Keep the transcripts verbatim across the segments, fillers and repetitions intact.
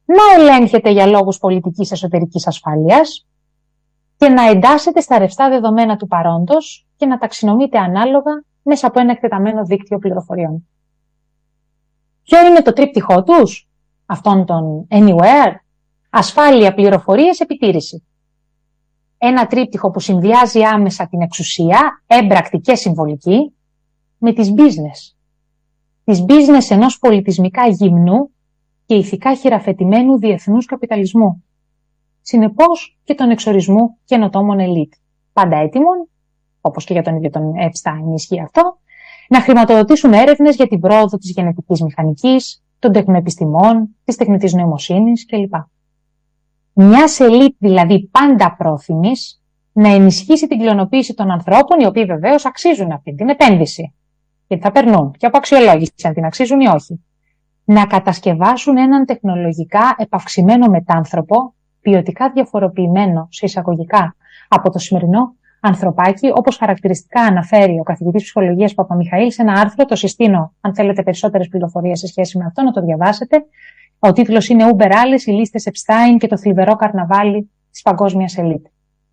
να ελέγχεται για λόγους πολιτικής εσωτερικής ασφάλειας και να εντάσσεται στα ρευστά δεδομένα του παρόντος και να ταξινομείται ανάλογα μέσα από ένα εκτεταμένο δίκτυο πληροφοριών. Ποιο είναι το τρίπτυχό τους, αυτών των anywhere? Ασφάλεια, πληροφορίες, επιτήρηση. Ένα τρίπτυχο που συνδυάζει άμεσα την εξουσία, έμπρακτη και συμβολική, με τις business. Τις business ενός πολιτισμικά γυμνού και ηθικά χειραφετημένου διεθνούς καπιταλισμού. Συνεπώς και των εξορισμού καινοτόμων ελίτ. Πάντα έτοιμων, όπως και για τον ίδιο τον Epstein ισχύει αυτό, να χρηματοδοτήσουν έρευνες για την πρόοδο της γενετικής μηχανικής, των τεκνοεπιστημών, της τεχνητής νοημοσύνης κλπ. Μιας ελίτ δηλαδή πάντα πρόθυμης να ενισχύσει την κλωνοποίηση των ανθρώπων, οι οποίοι βεβαίως αξίζουν αυτή την επένδυση. Γιατί θα περνούν και από αξιολόγηση αν την αξίζουν ή όχι. Να κατασκευάσουν έναν τεχνολογικά επαυξημένο μετάνθρωπο, ποιοτικά διαφοροποιημένο σε εισαγωγικά από το σημερινό ανθρωπάκι, όπως χαρακτηριστικά αναφέρει ο καθηγητής ψυχολογίας Παπαμιχαήλ σε ένα άρθρο, το συστήνω αν θέλετε περισσότερες πληροφορίες σε σχέση με αυτό να το διαβάσετε. Ο τίτλος είναι «Uber Alles, οι λίστες Epstein και το θλιβερό καρναβάλι της παγκόσμιας ελίτ».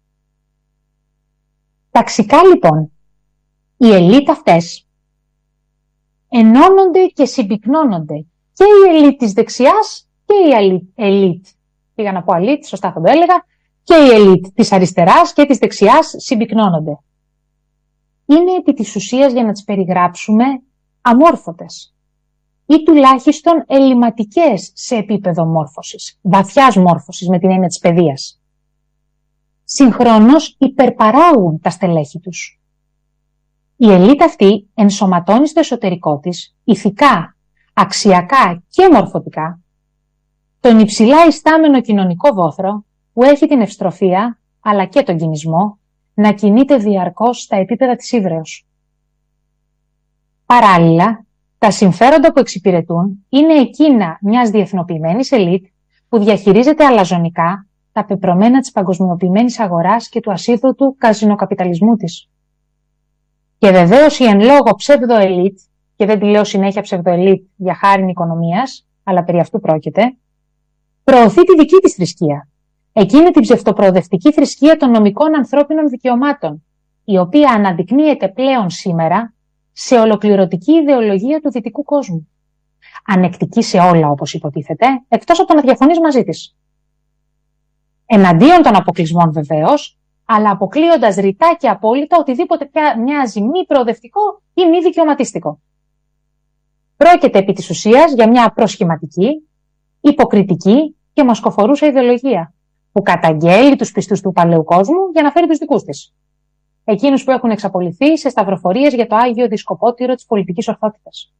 Ταξικά λοιπόν, οι ελίτ αυτές ενώνονται και συμπυκνώνονται. Και η ελίτ της δεξιάς και η ελίτ, πήγα να πω αλίτ, σωστά θα το έλεγα, και η ελίτ της αριστεράς και της δεξιάς συμπυκνώνονται. Είναι επί της ουσίας, για να τις περιγράψουμε, αμόρφωτες ή τουλάχιστον ελληματικές σε επίπεδο μόρφωσης, βαθιάς μόρφωσης με την έννοια της παιδείας. Συγχρόνως υπερπαράγουν τα στελέχη τους. Η ελίτ αυτή ενσωματώνει στο εσωτερικό της, ηθικά, αξιακά και μορφωτικά, τον υψηλά ιστάμενο κοινωνικό βόθρο που έχει την ευστροφία, αλλά και τον κινησμό, να κινείται διαρκώς στα επίπεδα της ύβρεως. Παράλληλα, τα συμφέροντα που εξυπηρετούν είναι εκείνα μιας διεθνοποιημένης ελίτ που διαχειρίζεται αλαζονικά τα πεπρωμένα της παγκοσμιοποιημένης αγοράς και του ασίδωτου καζινοκαπιταλισμού της. Και βεβαίως η εν λόγω ψευδοελίτ, και δεν τη λέω συνέχεια ψευδοελίτ για χάριν οικονομίας, αλλά περί αυτού πρόκειται, προωθεί τη δική της θρησκεία. Εκείνη την ψευτοπροοδευτική θρησκεία των νομικών ανθρώπινων δικαιωμάτων, η οποία αναδεικνύεται πλέον σήμερα σε ολοκληρωτική ιδεολογία του δυτικού κόσμου. Ανεκτική σε όλα, όπως υποτίθεται, εκτός από το να διαφωνείς μαζί της. Εναντίον των αποκλεισμών βεβαίως, αλλά αποκλείοντας ρητά και απόλυτα οτιδήποτε μοιάζει μη προοδευτικό ή μη δικαιωματίστικο. Πρόκειται επί της ουσίας για μια προσχηματική, υποκριτική και μασκοφορούσα ιδεολογία, που καταγγέλει τους πιστούς του παλαιού κόσμου για να φέρει τους δικούς της. Εκείνους που έχουν εξαπολυθεί σε σταυροφορίες για το άγιο δισκοπότηρο της πολιτικής ορθότητας.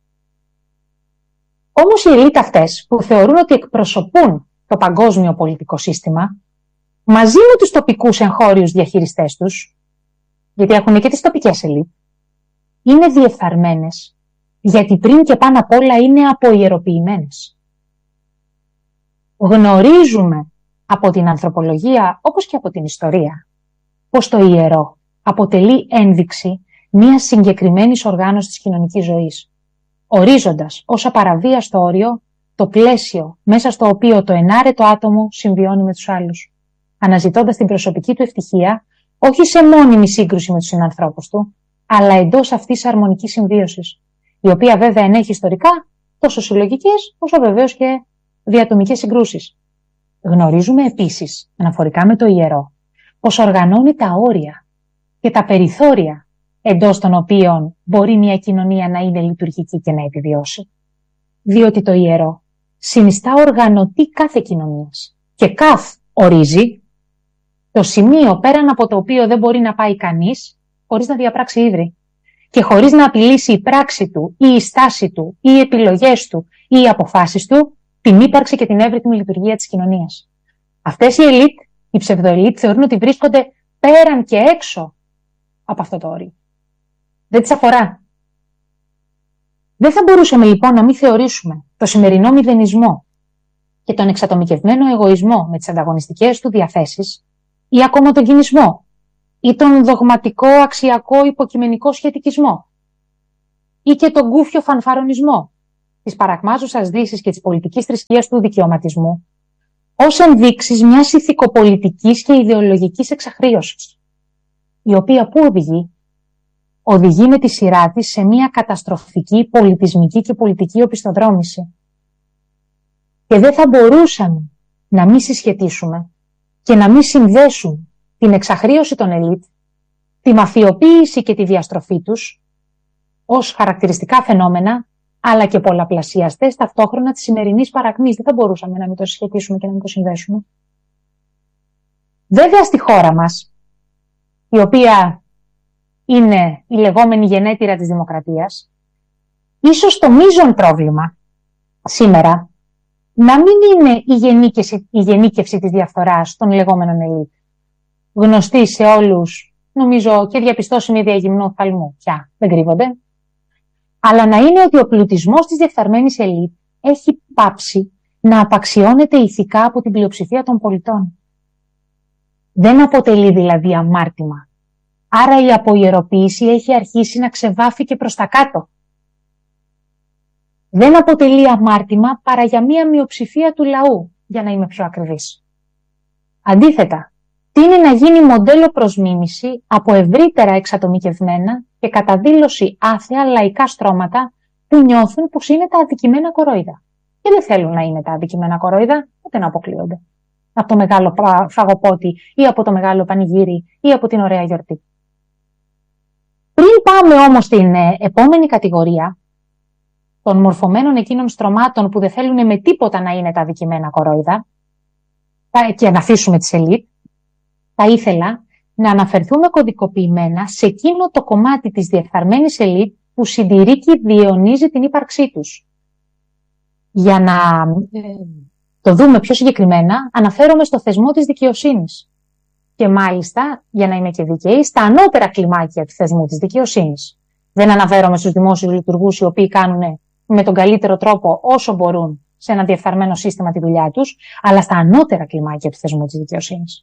Όμως οι ελίτ αυτές, που θεωρούν ότι εκπροσωπούν το παγκόσμιο πολιτικό σύστημα, μαζί με τους τοπικούς εγχώριους διαχειριστές τους, γιατί έχουν και τις τοπικές ελίτ, είναι διεφθαρμένες, γιατί πριν και πάνω απ' όλα είναι αποϊεροποιημένες. Γνωρίζουμε από την ανθρωπολογία, όπως και από την ιστορία, πως το ιερό αποτελεί ένδειξη μιας συγκεκριμένης οργάνωσης της κοινωνικής ζωής, ορίζοντας ως απαραβίαστο όριο το πλαίσιο μέσα στο οποίο το ενάρετο άτομο συμβιώνει με τους άλλους, αναζητώντας την προσωπική του ευτυχία όχι σε μόνιμη σύγκρουση με τους συνανθρώπους του, αλλά εντός αυτής της αρμονικής συμβίωσης, η οποία βέβαια ενέχει ιστορικά τόσο συλλογικές όσο βεβαίως και διατομικές συγκρούσεις. Γνωρίζουμε επίσης, αναφορικά με το ιερό, πως οργανώνει τα όρια και τα περιθώρια εντός των οποίων μπορεί μια κοινωνία να είναι λειτουργική και να επιβιώσει. Διότι το ιερό συνιστά οργανωτή κάθε κοινωνίας και καθ ορίζει το σημείο πέραν από το οποίο δεν μπορεί να πάει κανείς χωρίς να διαπράξει ύδρη και χωρίς να απειλήσει η πράξη του ή η στάση του ή οι επιλογές του ή οι αποφάσεις του την ύπαρξη και την εύρυθμη λειτουργία της κοινωνίας. Αυτές οι ελίτ, οι ψευδοελίτ, θεωρούν ότι βρίσκονται πέραν και έξω από αυτό το όριο. Δεν τις αφορά. Δεν θα μπορούσαμε λοιπόν να μην θεωρήσουμε το σημερινό μηδενισμό και τον εξατομικευμένο εγωισμό με τις ανταγωνιστικές του διαθέσεις ή ακόμα τον κινησμό ή τον δογματικό αξιακό υποκειμενικό σχετικισμό ή και τον γκούφιο φανφαρονισμό της παρακμάζουσας Δύσης και της πολιτικής θρησκείας του δικαιωματισμού ως ενδείξεις μιας ηθικοπολιτικής και ιδεολογικής εξαχρίωσης, η οποία πού οδηγεί? Οδηγεί με τη σειρά της σε μια καταστροφική πολιτισμική και πολιτική οπισθοδρόμηση. Και δεν θα μπορούσαμε να μην συσχετίσουμε και να μην συνδέσουμε την εξαχρίωση των ελίτ, τη μαφιοποίηση και τη διαστροφή τους ως χαρακτηριστικά φαινόμενα, αλλά και πολλαπλασιαστές ταυτόχρονα της σημερινής παρακμής. Δεν θα μπορούσαμε να μην το συσχετίσουμε και να μην το συνδέσουμε. Βέβαια στη χώρα μας, η οποία είναι η λεγόμενη γενέτειρα της δημοκρατίας, ίσως το μείζον πρόβλημα σήμερα να μην είναι η γενίκευση, η γενίκευση της διαφθοράς των λεγόμενων ελίτ, γνωστή σε όλους, νομίζω, και διαπιστώσιμη διαγυμνού οφθαλμού, πια δεν κρύβονται, αλλά να είναι ότι ο πλουτισμός της διεφθαρμένης ελίτ έχει πάψει να απαξιώνεται ηθικά από την πλειοψηφία των πολιτών. Δεν αποτελεί δηλαδή αμάρτημα. Άρα η αποιεροποίηση έχει αρχίσει να ξεβάφει και προς τα κάτω. Δεν αποτελεί αμάρτημα παρά για μία μειοψηφία του λαού, για να είμαι πιο ακριβής. Αντίθετα, τείνει να γίνει μοντέλο προς μίμηση από ευρύτερα εξατομικευμένα και κατά δήλωση άθεα λαϊκά στρώματα που νιώθουν πως είναι τα αδικημένα κορόιδα. Και δεν θέλουν να είναι τα αδικημένα κορόιδα, ούτε να αποκλείονται από το μεγάλο φαγοπότη ή από το μεγάλο πανηγύρι ή από την ωραία γιορτή. Πριν πάμε όμως στην επόμενη κατηγορία των μορφωμένων εκείνων στρωμάτων που δεν θέλουν με τίποτα να είναι τα αδικημένα κορόιδα και να αφήσουμε τις ελίτ, θα ήθελα να αναφερθούμε κωδικοποιημένα σε εκείνο το κομμάτι της διεφθαρμένης ελίτ που συντηρεί και διαιωνίζει την ύπαρξή τους. Για να ε, το δούμε πιο συγκεκριμένα, αναφέρομαι στο θεσμό της δικαιοσύνης. Και μάλιστα, για να είμαι και δικαιή, στα ανώτερα κλιμάκια του θεσμού της δικαιοσύνης. Δεν αναφέρομαι στους δημόσιους λειτουργούς οι οποίοι κάνουν με τον καλύτερο τρόπο όσο μπορούν σε ένα διεφθαρμένο σύστημα τη δουλειά τους, αλλά στα ανώτερα κλιμάκια του θεσμού της δικαιοσύνης.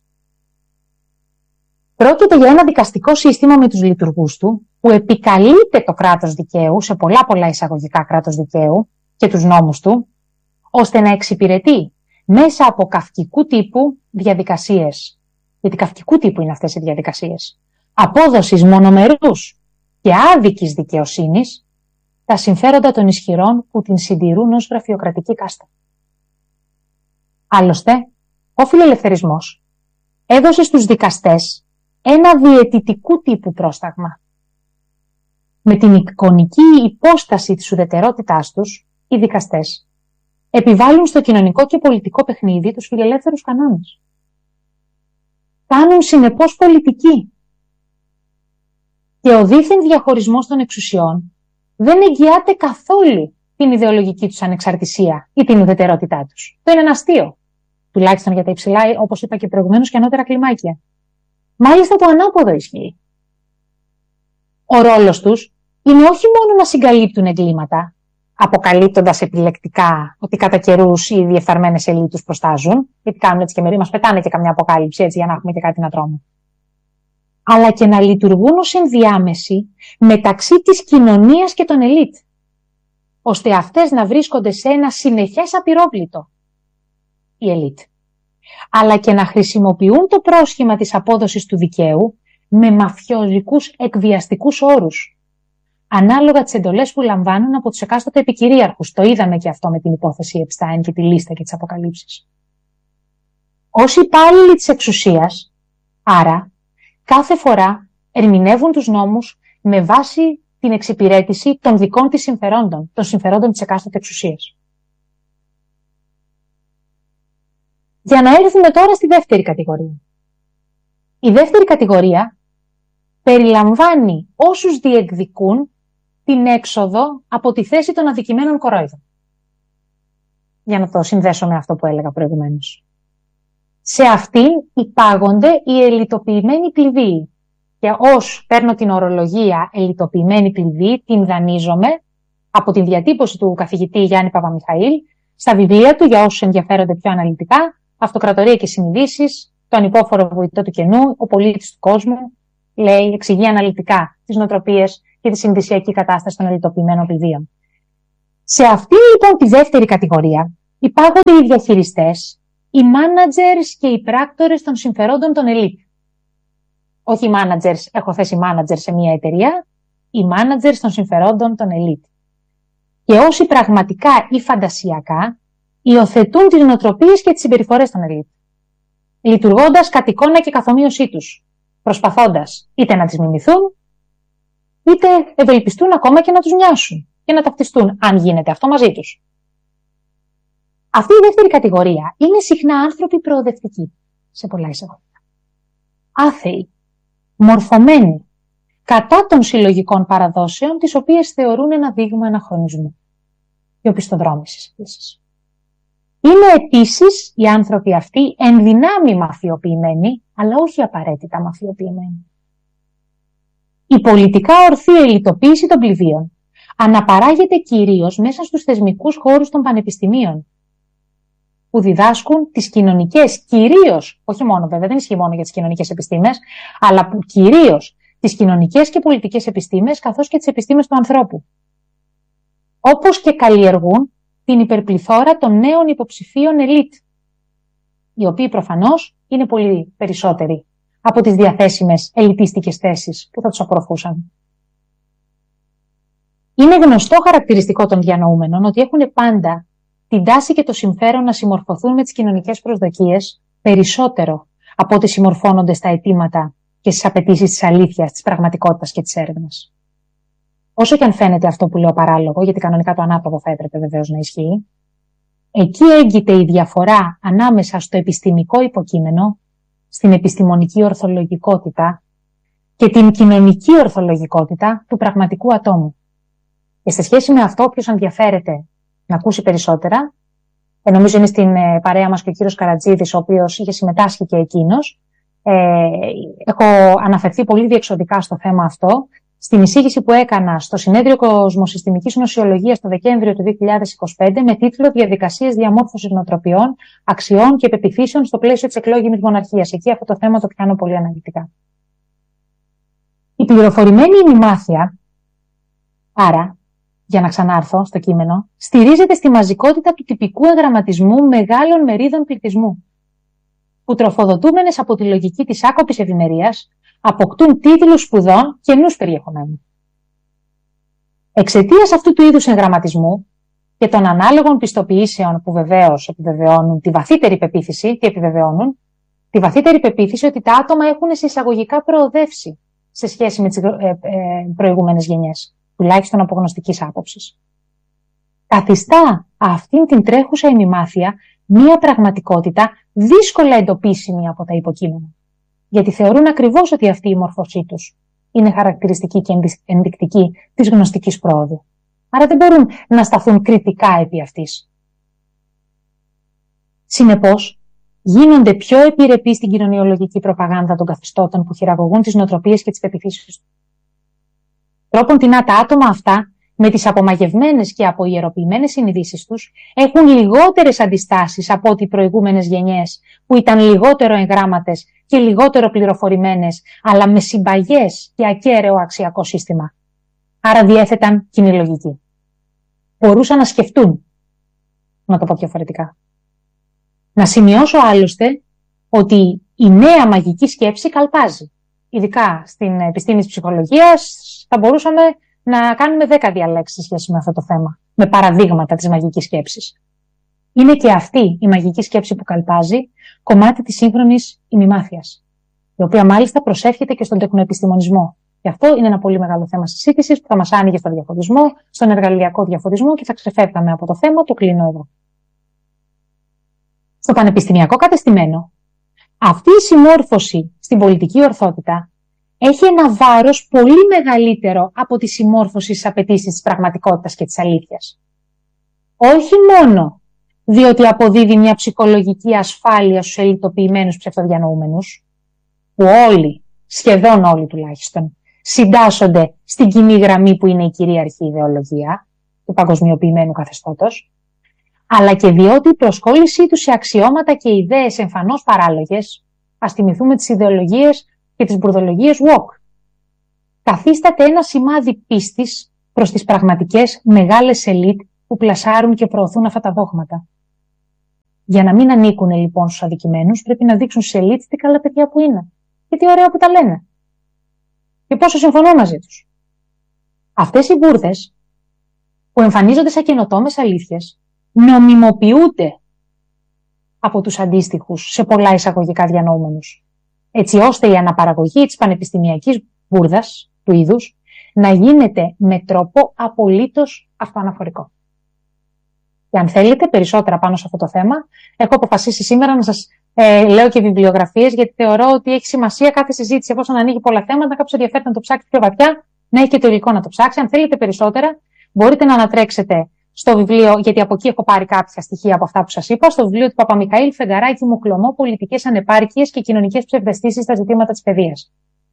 Πρόκειται για ένα δικαστικό σύστημα με τους λειτουργούς του, που επικαλείται το κράτος δικαίου, σε πολλά πολλά εισαγωγικά κράτος δικαίου και τους νόμους του, ώστε να εξυπηρετεί μέσα από καυκικού τύπου διαδικασίες. Γιατί καυκικού τύπου είναι αυτές οι διαδικασίες. Απόδοσης μονομερούς και άδικης δικαιοσύνης, τα συμφέροντα των ισχυρών που την συντηρούν ως γραφειοκρατική κάστα. Άλλωστε, ο φιλελευθερισμός έδωσε στους δικαστές ένα διαιτητικού τύπου πρόσταγμα. Με την εικονική υπόσταση της ουδετερότητάς τους, οι δικαστές επιβάλλουν στο κοινωνικό και πολιτικό παιχνίδι τους φιλελεύθερους κανόνες. Κάνουν συνεπώς πολιτική. Και ο δίθεν διαχωρισμός των εξουσιών δεν εγγυάται καθόλου την ιδεολογική τους ανεξαρτησία ή την ουδετερότητά τους. Το είναι ένα αστείο. Τουλάχιστον για τα υψηλά, όπως είπα και προηγουμένως, και ανώτερα κλιμάκια. Μάλιστα το ανάποδο ισχύει. Ο ρόλος τους είναι όχι μόνο να συγκαλύπτουν εγκλήματα, αποκαλύπτοντας επιλεκτικά ότι κατά καιρούς οι διεφθαρμένες ελίτ τους προστάζουν, γιατί κάνουν έτσι και μερικοί, μας πετάνε και καμιά αποκάλυψη έτσι για να έχουμε και κάτι να τρώμε. Αλλά και να λειτουργούν ως ενδιάμεση μεταξύ της κοινωνίας και των ελίτ, ώστε αυτές να βρίσκονται σε ένα συνεχές απειρόβλητο, η ελίτ, αλλά και να χρησιμοποιούν το πρόσχημα της απόδοσης του δικαίου με μαφιόζικους εκβιαστικούς όρους, ανάλογα τις εντολές που λαμβάνουν από τους εκάστοτε επικυρίαρχους. Το είδαμε και αυτό με την υπόθεση Επστάιν και τη λίστα και τις αποκαλύψεις. Ως υπάλληλοι της εξουσίας, άρα, κάθε φορά ερμηνεύουν τους νόμους με βάση την εξυπηρέτηση των δικών της συμφερόντων, των συμφερόντων της εκάστοτε εξουσίας. Για να έρθουμε τώρα στη δεύτερη κατηγορία. Η δεύτερη κατηγορία περιλαμβάνει όσους διεκδικούν την έξοδο από τη θέση των αδικημένων κορόιδων. Για να το συνδέσω με αυτό που έλεγα προηγουμένως. Σε αυτήν υπάγονται οι ελιτοποιημένοι πληβοί. Και ως παίρνω την ορολογία ελιτοποιημένη πληβή, την δανείζομαι από την διατύπωση του καθηγητή Γιάννη Παπαμιχαήλ στα βιβλία του, για όσους ενδιαφέρονται πιο αναλυτικά, Αυτοκρατορία και συνειδήσεις, τον υπόφορο βοητό του κενού, ο πολίτης του κόσμου, λέει, εξηγεί αναλυτικά τις νοοτροπίες και τη συνδυσιακή κατάσταση των ελιτοποιημένων πληβίων. Σε αυτή λοιπόν τη δεύτερη κατηγορία υπάρχονται οι διαχειριστές, οι managers και οι πράκτορες των συμφερόντων των ελίτ. Όχι οι managers, έχω θέσει manager σε μια εταιρεία, οι managers των συμφερόντων των ελίτ. Και όσοι πραγματικά ή φαντασιακά υιοθετούν τις νοοτροπίες και τις συμπεριφορές των ελίτ, λειτουργώντας κατ' εικόνα και καθομοίωσή τους, προσπαθώντας είτε να τις μιμηθούν, είτε ευελπιστούν ακόμα και να τους μοιάσουν και να ταυτιστούν, αν γίνεται αυτό, μαζί τους. Αυτή η δεύτερη κατηγορία είναι συχνά άνθρωποι προοδευτικοί, σε πολλά εισαγωγικά. Άθεοι, μορφωμένοι, κατά των συλλογικών παραδόσεων, τις οποίες θεωρούν ένα δείγμα αναχρονισμού και οπισθοδρόμησης επίσης. Είναι επίσης οι άνθρωποι αυτοί εν δυνάμει μαφιοποιημένοι, αλλά όχι απαραίτητα μαφιοποιημένοι. Η πολιτικά ορθή ελιτοποίηση των πληβίων αναπαράγεται κυρίως μέσα στους θεσμικούς χώρους των πανεπιστημίων, που διδάσκουν τις κοινωνικές, κυρίως, όχι μόνο βέβαια, δεν ισχύει μόνο για τις κοινωνικές επιστήμες, αλλά κυρίως τις κοινωνικές και πολιτικές επιστήμες, καθώς και τις επιστήμες του ανθρώπου. Όπως και καλλιεργούν την υπερπληθώρα των νέων υποψηφίων ελίτ, οι οποίοι προφανώς είναι πολύ περισσότεροι από τις διαθέσιμες ελιτίστικες θέσεις που θα τους απορροφούσαν. Είναι γνωστό χαρακτηριστικό των διανοούμενων ότι έχουν πάντα την τάση και το συμφέρον να συμμορφωθούν με τις κοινωνικές προσδοκίες περισσότερο από ό,τι συμμορφώνονται στα αιτήματα και στις απαιτήσεις της αλήθειας, της πραγματικότητας και της έρευνας. Όσο και αν φαίνεται αυτό που λέω παράλογο, γιατί κανονικά το ανάποδο θα έπρεπε βεβαίως να ισχύει, εκεί έγκυται η διαφορά ανάμεσα στο επιστημικό υποκείμενο, στην επιστημονική ορθολογικότητα και την κοινωνική ορθολογικότητα του πραγματικού ατόμου. Και σε σχέση με αυτό, όποιος ενδιαφέρεται να ακούσει περισσότερα, ε, νομίζω είναι στην ε, παρέα μας και ο κύριος Καρατζίδης, ο οποίος είχε συμμετάσχει και εκείνος. Ε, έχω αναφερθεί πολύ διεξοδικά στο θέμα αυτό, στην εισήγηση που έκανα στο Συνέδριο Κοσμοσυστημικής Νοσιολογίας το Δεκέμβριο του δύο χιλιάδες είκοσι πέντε με τίτλο «Διαδικασίες διαμόρφωσης νοοτροπιών, αξιών και πεποιθήσεων στο πλαίσιο της εκλόγιμης μοναρχίας». Εκεί αυτό το θέμα το πιάνω πολύ αναλυτικά. Η πληροφορημένη ημιμάθεια, άρα, για να ξανάρθω στο κείμενο, στηρίζεται στη μαζικότητα του τυπικού εγγραμματισμού μεγάλων μερίδων πληθυσμού, που τροφοδοτούμενες από τη λογική της άκοπης ευημερίας, αποκτούν τίτλους σπουδών καινούς περιεχομένου. Εξαιτίας αυτού του είδους εγγραμματισμού και των ανάλογων πιστοποιήσεων που βεβαίως επιβεβαιώνουν τη βαθύτερη πεποίθηση, τι επιβεβαιώνουν, τη βαθύτερη πεποίθηση ότι τα άτομα έχουν σε εισαγωγικά προοδεύσει σε σχέση με τις ε, ε, προηγούμενες γενιές, τουλάχιστον από γνωστικής άποψης. Καθιστά αυτήν την τρέχουσα ημιμάθεια μία πραγματικότητα δύσκολα εντοπίσιμη από τα υποκείμενα, γιατί θεωρούν ακριβώς ότι αυτή η μορφωσή τους είναι χαρακτηριστική και ενδεικτική της γνωστικής πρόοδου. Άρα δεν μπορούν να σταθούν κριτικά επί αυτής. Συνεπώς, γίνονται πιο επιρρεπείς στην κοινωνιολογική προπαγάνδα των καθεστώτων που χειραγωγούν τις νοοτροπίες και τις πεποιθήσεις του. Τρόπον τεινά τα άτομα αυτά, με τις απομαγευμένες και αποϊεροποιημένες συνειδήσεις τους, έχουν λιγότερες αντιστάσεις από ό,τι οι προηγούμενες γενιές, που ήταν λιγότερο εγγράμματες και λιγότερο πληροφορημένες, αλλά με συμπαγές και ακέραιο αξιακό σύστημα. Άρα διέθεταν κοινή λογική. Μπορούσαν να σκεφτούν, να το πω διαφορετικά. Να σημειώσω άλλωστε ότι η νέα μαγική σκέψη καλπάζει. Ειδικά στην επιστήμη της ψυχολογίας θα μπορούσαμε να κάνουμε δέκα διαλέξεις σε σχέση με αυτό το θέμα, με παραδείγματα της μαγικής σκέψης. Είναι και αυτή η μαγική σκέψη που καλπάζει κομμάτι της σύγχρονης ημιμάθειας, η οποία μάλιστα προσεύχεται και στον τεκνοεπιστημονισμό. Και αυτό είναι ένα πολύ μεγάλο θέμα συζήτησης που θα μας άνοιγε στον διαφωτισμό, στον εργαλειακό διαφωτισμό και θα ξεφεύγαμε από το θέμα, το κλείνω εδώ. Στο πανεπιστημιακό κατεστημένο, αυτή η συμμόρφωση στην πολιτική ορθότητα έχει ένα βάρος πολύ μεγαλύτερο από τη συμμόρφωση στις απαιτήσεις της πραγματικότητας και της αλήθειας. Όχι μόνο διότι αποδίδει μια ψυχολογική ασφάλεια στους ελιτοποιημένους ψευτοδιανοούμενους, που όλοι, σχεδόν όλοι τουλάχιστον, συντάσσονται στην κοινή γραμμή που είναι η κυρίαρχη ιδεολογία του παγκοσμιοποιημένου καθεστώτος, αλλά και διότι η προσκόλλησή τους σε αξιώματα και ιδέες εμφανώς παράλογες, ας θυμηθούμε τις ιδεολογίες και τις μπουρδολογίες woke, καθίσταται ένα σημάδι πίστης προς τις πραγματικές μεγάλες ελίτ που πλασάρουν και προωθούν αυτά τα δόγματα. Για να μην ανήκουν λοιπόν στους αδικημένους, πρέπει να δείξουν σε ελίτ τι καλά παιδιά που είναι. Και τι ωραία που τα λένε. Και πόσο συμφωνώ μαζί τους. Αυτές οι μπουρδες που εμφανίζονται σαν καινοτόμες αλήθειες νομιμοποιούνται από τους αντίστοιχους σε πολλά εισαγωγικά διανοούμενους. Έτσι ώστε η αναπαραγωγή της πανεπιστημιακής μπουρδας του είδους να γίνεται με τρόπο απολύτως αυτοαναφορικό. Και αν θέλετε περισσότερα πάνω σε αυτό το θέμα, έχω αποφασίσει σήμερα να σας ε, λέω και βιβλιογραφίες, γιατί θεωρώ ότι έχει σημασία κάθε συζήτηση, εφόσον ανοίγει πολλά θέματα, κάποιος ενδιαφέρεται να το ψάξει πιο βαθιά, να έχει και το υλικό να το ψάξει. Αν θέλετε περισσότερα, μπορείτε να ανατρέξετε στο βιβλίο, γιατί από εκεί έχω πάρει κάποια στοιχεία από αυτά που σας είπα, στο βιβλίο του Παπαμιχαήλ Φεγγαράκη Μουκλωμό, Πολιτικές Ανεπάρκειες και Κοινωνικές Ψευδαισθήσεις στα ζητήματα της παιδείας.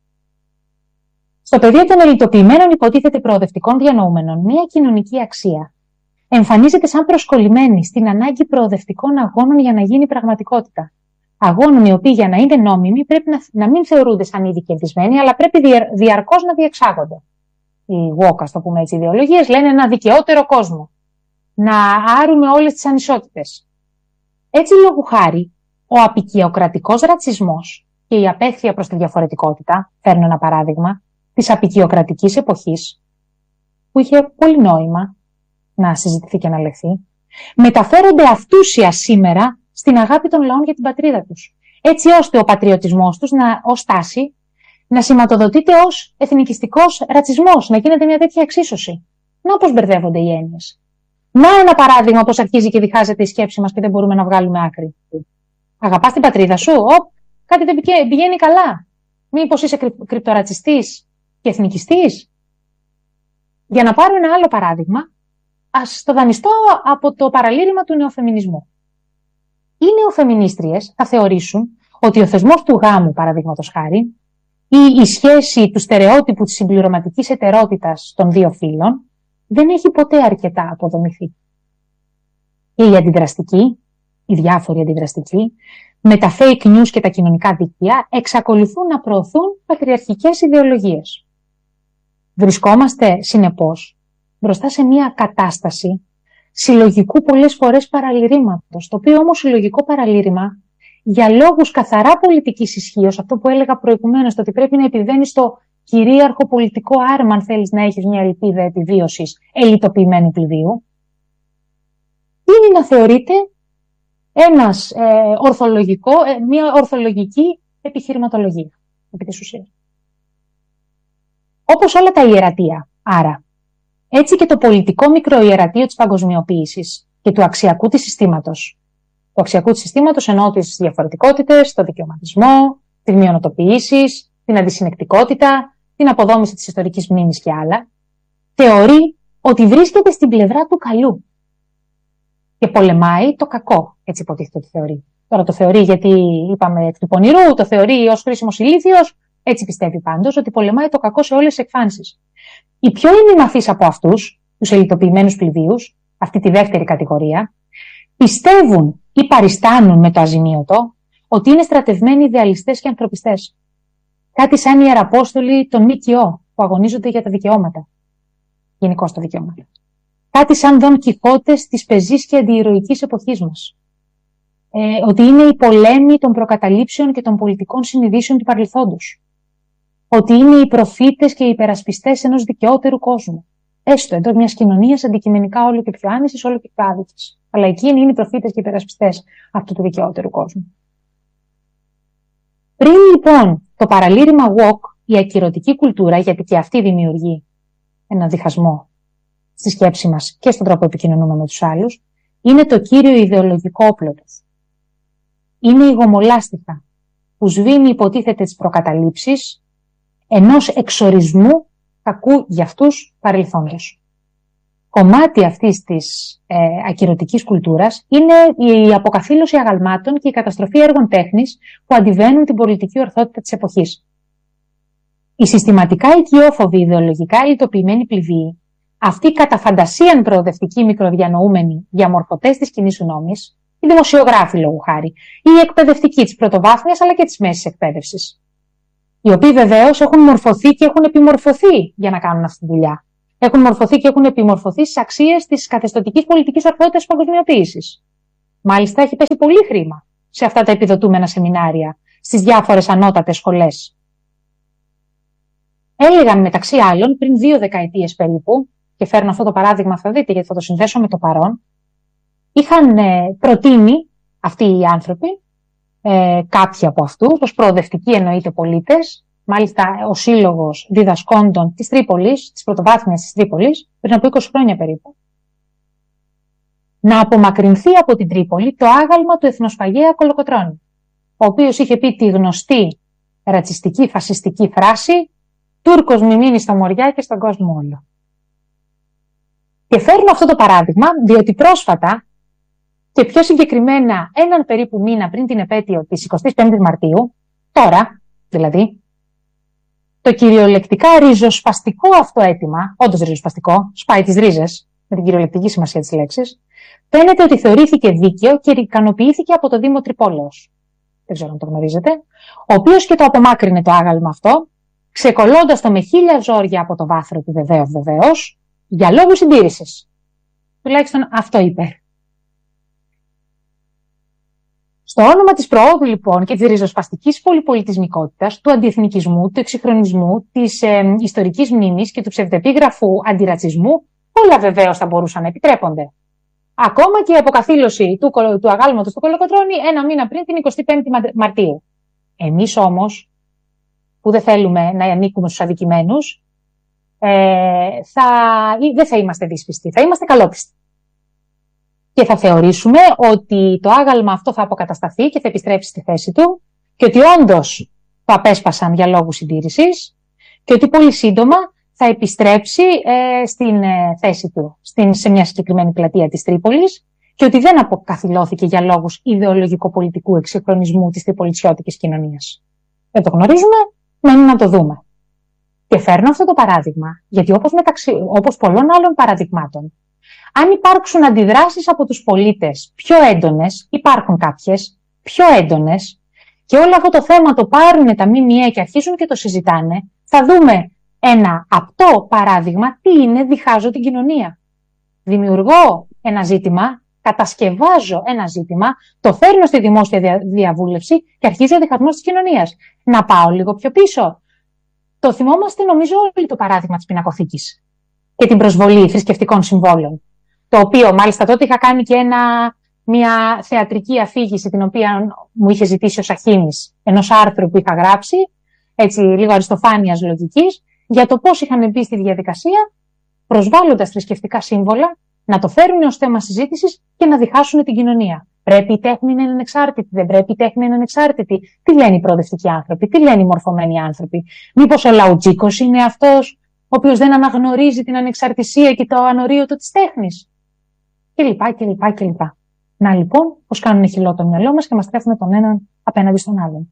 Στο πεδίο των ελιτοποιημένων υποτίθεται προοδευτικών διανοούμενων, μια κοινωνική αξία εμφανίζεται σαν προσκολλημένη στην ανάγκη προοδευτικών αγώνων για να γίνει πραγματικότητα. Αγώνων οι οποίοι για να είναι νόμιμοι πρέπει να, να μην θεωρούνται σαν ήδη κερδισμένοι, αλλά πρέπει δια, διαρκώς να διεξάγονται. Οι woke, ας το πούμε έτσι, ιδεολογίες λένε ένα δικαιότερο κόσμο. Να άρουμε όλες τις ανισότητες. Έτσι, λόγου χάρη, ο απικιοκρατικός ρατσισμός και η απέχθεια προς τη διαφορετικότητα, φέρνω ένα παράδειγμα, της απικιοκρατικής εποχής, που είχε πολύ νόημα να συζητηθεί και να λεχθεί, μεταφέρονται αυτούσια σήμερα στην αγάπη των λαών για την πατρίδα τους. Έτσι ώστε ο πατριωτισμός τους να, ως τάση να σηματοδοτείται ως εθνικιστικός ρατσισμός, να γίνεται μια τέτοια εξίσωση. Να πώς μπερδεύονται οι έννοιες. Να ένα παράδειγμα πώς αρχίζει και διχάζεται η σκέψη μας και δεν μπορούμε να βγάλουμε άκρη. Αγαπάς την πατρίδα σου, οπ, κάτι δεν πηγαίνει καλά. Μήπως είσαι κρυπτορατσιστής και εθνικιστής. Για να πάρω ένα άλλο παράδειγμα, ας το δανειστώ από το παραλήρημα του νεοφεμινισμού. Οι νεοφεμινίστριες θα θεωρήσουν ότι ο θεσμός του γάμου, παραδείγματος χάρη, ή η σχέση του στερεότυπου της συμπληρωματικής ετερότητας των δύο φύλων δεν έχει ποτέ αρκετά αποδομηθεί. Και οι αντιδραστικοί, οι διάφοροι αντιδραστικοί, με τα fake news και τα κοινωνικά δίκτυα εξακολουθούν να προωθούν πατριαρχικές ιδεολογίες. Βρισκόμαστε, συνεπώς, μπροστά σε μια κατάσταση συλλογικού πολλές φορές παραλυρήματος, το οποίο όμως συλλογικό παραλήρημα, για λόγους καθαρά πολιτικής ισχύως, αυτό που έλεγα προηγουμένως, το ότι πρέπει να επιβαίνει στο κυρίαρχο πολιτικό άρμα, αν θέλεις να έχεις μια ελπίδα επιβίωσης ελιτοποιημένου πληβίου, είναι να θεωρείται ένας, ε, ορθολογικό, ε, μια ορθολογική επιχειρηματολογία, επί της ουσίας. Όπως όλα τα ιερατεία, άρα, έτσι και το πολιτικό μικροϊερατείο της παγκοσμιοποίησης και του αξιακού της συστήματος. Το αξιακού της συστήματος εννοώ τις διαφορετικότητες, το δικαιωματισμό, τις μειονοτοποιήσεις, την αντισυνεκτικότητα, την αποδόμηση της ιστορικής μνήμης και άλλα, θεωρεί ότι βρίσκεται στην πλευρά του καλού και πολεμάει το κακό, έτσι υποτίθεται ότι θεωρεί. Τώρα το θεωρεί γιατί είπαμε εκ του πονηρού, το θεωρεί ως χρήσιμος ηλίθιος, έτσι πιστεύει πάντως ότι πολεμάει το κακό σε όλες τις εκφάνσεις. Οι πιο ημιμαθείς από αυτούς, τους ελιτοποιημένους πληβίους, αυτή τη δεύτερη κατηγορία, πιστεύουν ή παριστάνουν με το αζημίωτο ότι είναι στρατευμένοι ιδεαλιστές και ανθρωπιστές. Κάτι σαν οι ιεραπόστολοι των ΜΚΟ που αγωνίζονται για τα δικαιώματα. Γενικώς τα δικαιώματα. Κάτι σαν Δον Κιχώτες της πεζής και αντιηρωικής εποχής μας. Ε, ότι είναι οι πολέμοι των προκαταλήψεων και των πολιτικών συνειδήσεων του παρελθόντος. Ότι είναι οι προφήτες και οι υπερασπιστές ενός δικαιότερου κόσμου. Έστω εντός μιας κοινωνίας αντικειμενικά όλο και πιο άνησης, όλο και πιο άδικης. Αλλά εκείνοι είναι οι προφήτες και οι υπερασπιστές αυτού του δικαιότερου κόσμου. Πριν λοιπόν το παραλήρημα woke, η ακυρωτική κουλτούρα, γιατί και αυτή δημιουργεί ένα διχασμό στη σκέψη μας και στον τρόπο επικοινωνούμε με τους άλλους, είναι το κύριο ιδεολογικό όπλο τους. Είναι η γομολάστιχα που σβήνει υποτίθεται τις προκαταλήψεις ενός εξορισμού κακού για αυτούς παρελθόντος. Κομμάτι αυτής της ε, ακυρωτικής κουλτούρας είναι η αποκαθήλωση αγαλμάτων και η καταστροφή έργων τέχνης που αντιβαίνουν την πολιτική ορθότητα της εποχής. Οι συστηματικά οικειόφοβοι, ιδεολογικά ελιτοποιημένοι πληβοί, αυτοί κατά φαντασίαν προοδευτικοί μικροδιανοούμενοι διαμορφωτές της κοινής γνώμης, οι δημοσιογράφοι λόγου χάρη, οι εκπαιδευτικοί της πρωτοβάθμιας αλλά και της μέσης εκπαίδευσης, οι οποίοι βεβαίως έχουν μορφωθεί και έχουν επιμορφωθεί για να κάνουν αυτή τη δουλειά. έχουν μορφωθεί και έχουν επιμορφωθεί στις αξίες της καθεστωτικής πολιτικής ορθότητας της παγκοσμιοποίησης. Μάλιστα, έχει πέσει πολύ χρήμα σε αυτά τα επιδοτούμενα σεμινάρια, στις διάφορες ανώτατες σχολές. Έλεγαν μεταξύ άλλων πριν δύο δεκαετίες περίπου, και φέρνω αυτό το παράδειγμα, θα δείτε γιατί θα το συνδέσω με το παρόν, είχαν ε, προτείνει αυτοί οι άνθρωποι, ε, κάποιοι από αυτούς, ως προοδευτικοί εννοείται πολίτες, μάλιστα ο Σύλλογος Διδασκόντων της Τρίπολης, της Πρωτοβάθμιας της Τρίπολης, πριν από είκοσι χρόνια περίπου, να απομακρυνθεί από την Τρίπολη το άγαλμα του εθνοσφαγέα Κολοκοτρώνη, ο οποίος είχε πει τη γνωστή ρατσιστική, φασιστική φράση «Τούρκος μη μείνει στα Μοριά και στον κόσμο όλο». Και φέρνω αυτό το παράδειγμα, διότι πρόσφατα, και πιο συγκεκριμένα έναν περίπου μήνα πριν την επέτειο της εικοστής πέμπτης Μαρτίου, τώρα δηλαδή, το κυριολεκτικά ριζοσπαστικό αυτό αίτημα, όντως ριζοσπαστικό, σπάει τις ρίζες, με την κυριολεκτική σημασία της λέξης, φαίνεται ότι θεωρήθηκε δίκαιο και ικανοποιήθηκε από το Δήμο Τρυπόλεως. Δεν ξέρω αν το γνωρίζετε. Ο οποίος και το απομάκρυνε το άγαλμα αυτό, ξεκολλώντας το με χίλια ζόρια από το βάθρο του βεβαίως βεβαίως, για λόγους συντήρησης. Τουλάχιστον αυτό είπε. Στο όνομα της προόδου λοιπόν και της ριζοσπαστικής πολυπολιτισμικότητας, του αντιεθνικισμού, του εξυγχρονισμού, της ε, ιστορικής μνήμης και του ψευδεπίγραφου αντιρατσισμού, όλα βεβαίως θα μπορούσαν να επιτρέπονται. Ακόμα και η αποκαθήλωση του, του αγάλματος του Κολοκοτρώνη ένα μήνα πριν την εικοστή πέμπτη Μαρτίου. Εμείς όμως, που δεν θέλουμε να ανήκουμε στους αδικημένους, ε, θα, δεν θα είμαστε δύσπιστοι, θα είμαστε καλόπιστοι. Και θα θεωρήσουμε ότι το άγαλμα αυτό θα αποκατασταθεί και θα επιστρέψει στη θέση του και ότι όντως το απέσπασαν για λόγους συντήρησης και ότι πολύ σύντομα θα επιστρέψει ε, στην ε, θέση του, στην, σε μια συγκεκριμένη πλατεία της Τρίπολης και ότι δεν αποκαθιλώθηκε για λόγους ιδεολογικο-πολιτικού εξυγχρονισμού της τριπολιτσιώτικης κοινωνίας. Δεν το γνωρίζουμε, μένει να το δούμε. Και φέρνω αυτό το παράδειγμα, γιατί όπως, μεταξύ, όπως πολλών άλλων παραδειγμάτων, αν υπάρξουν αντιδράσεις από τους πολίτες πιο έντονες, υπάρχουν κάποιες πιο έντονες, και όλο αυτό το θέμα το πάρουν τα ΜΜΕ και αρχίζουν και το συζητάνε, θα δούμε ένα απτό παράδειγμα τι είναι διχάζω την κοινωνία. Δημιουργώ ένα ζήτημα, κατασκευάζω ένα ζήτημα, το φέρνω στη δημόσια διαβούλευση και αρχίζει ο διχασμός της κοινωνίας. Να πάω λίγο πιο πίσω. Το θυμόμαστε νομίζω όλοι το παράδειγμα της πινακοθήκης και την προσβολή θρησκευτικών συμβόλων. Το οποίο μάλιστα τότε είχα κάνει και ένα, μια θεατρική αφήγηση την οποία μου είχε ζητήσει ο Σαχίνης, ενός άρθρου που είχα γράψει, έτσι λίγο αριστοφάνειας λογικής, για το πώς είχαν μπει στη διαδικασία, προσβάλλοντας θρησκευτικά σύμβολα, να το φέρουν ως θέμα συζήτησης και να διχάσουν την κοινωνία. Πρέπει η τέχνη να είναι ανεξάρτητη, δεν πρέπει η τέχνη να είναι ανεξάρτητη. Τι λένε οι προοδευτικοί άνθρωποι, τι λένε οι μορφωμένοι άνθρωποι. Μήπως ο Λαουτζίκος είναι αυτός ο οποίος δεν αναγνωρίζει την ανεξαρτησία και το ανορίωτο της τέχνης. Και λοιπά και λοιπά και λοιπά. Να λοιπόν, πώς κάνουν χυλό το μυαλό μας και μας τρέφουν τον έναν απέναντι στον άλλον.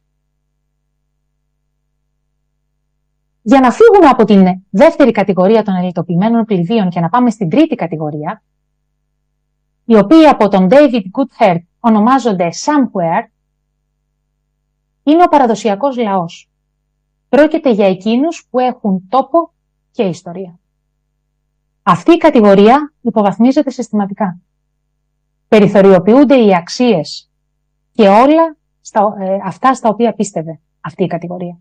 Για να φύγουμε από την δεύτερη κατηγορία των ελιτοποιημένων πληδίων και να πάμε στην τρίτη κατηγορία, οι οποίοι από τον David Goodhart ονομάζονται Somewhere, είναι ο παραδοσιακός λαός. Πρόκειται για εκείνους που έχουν τόπο και ιστορία. Αυτή η κατηγορία υποβαθμίζεται συστηματικά. Περιθωριοποιούνται οι αξίες και όλα στα, ε, αυτά στα οποία πίστευε αυτή η κατηγορία.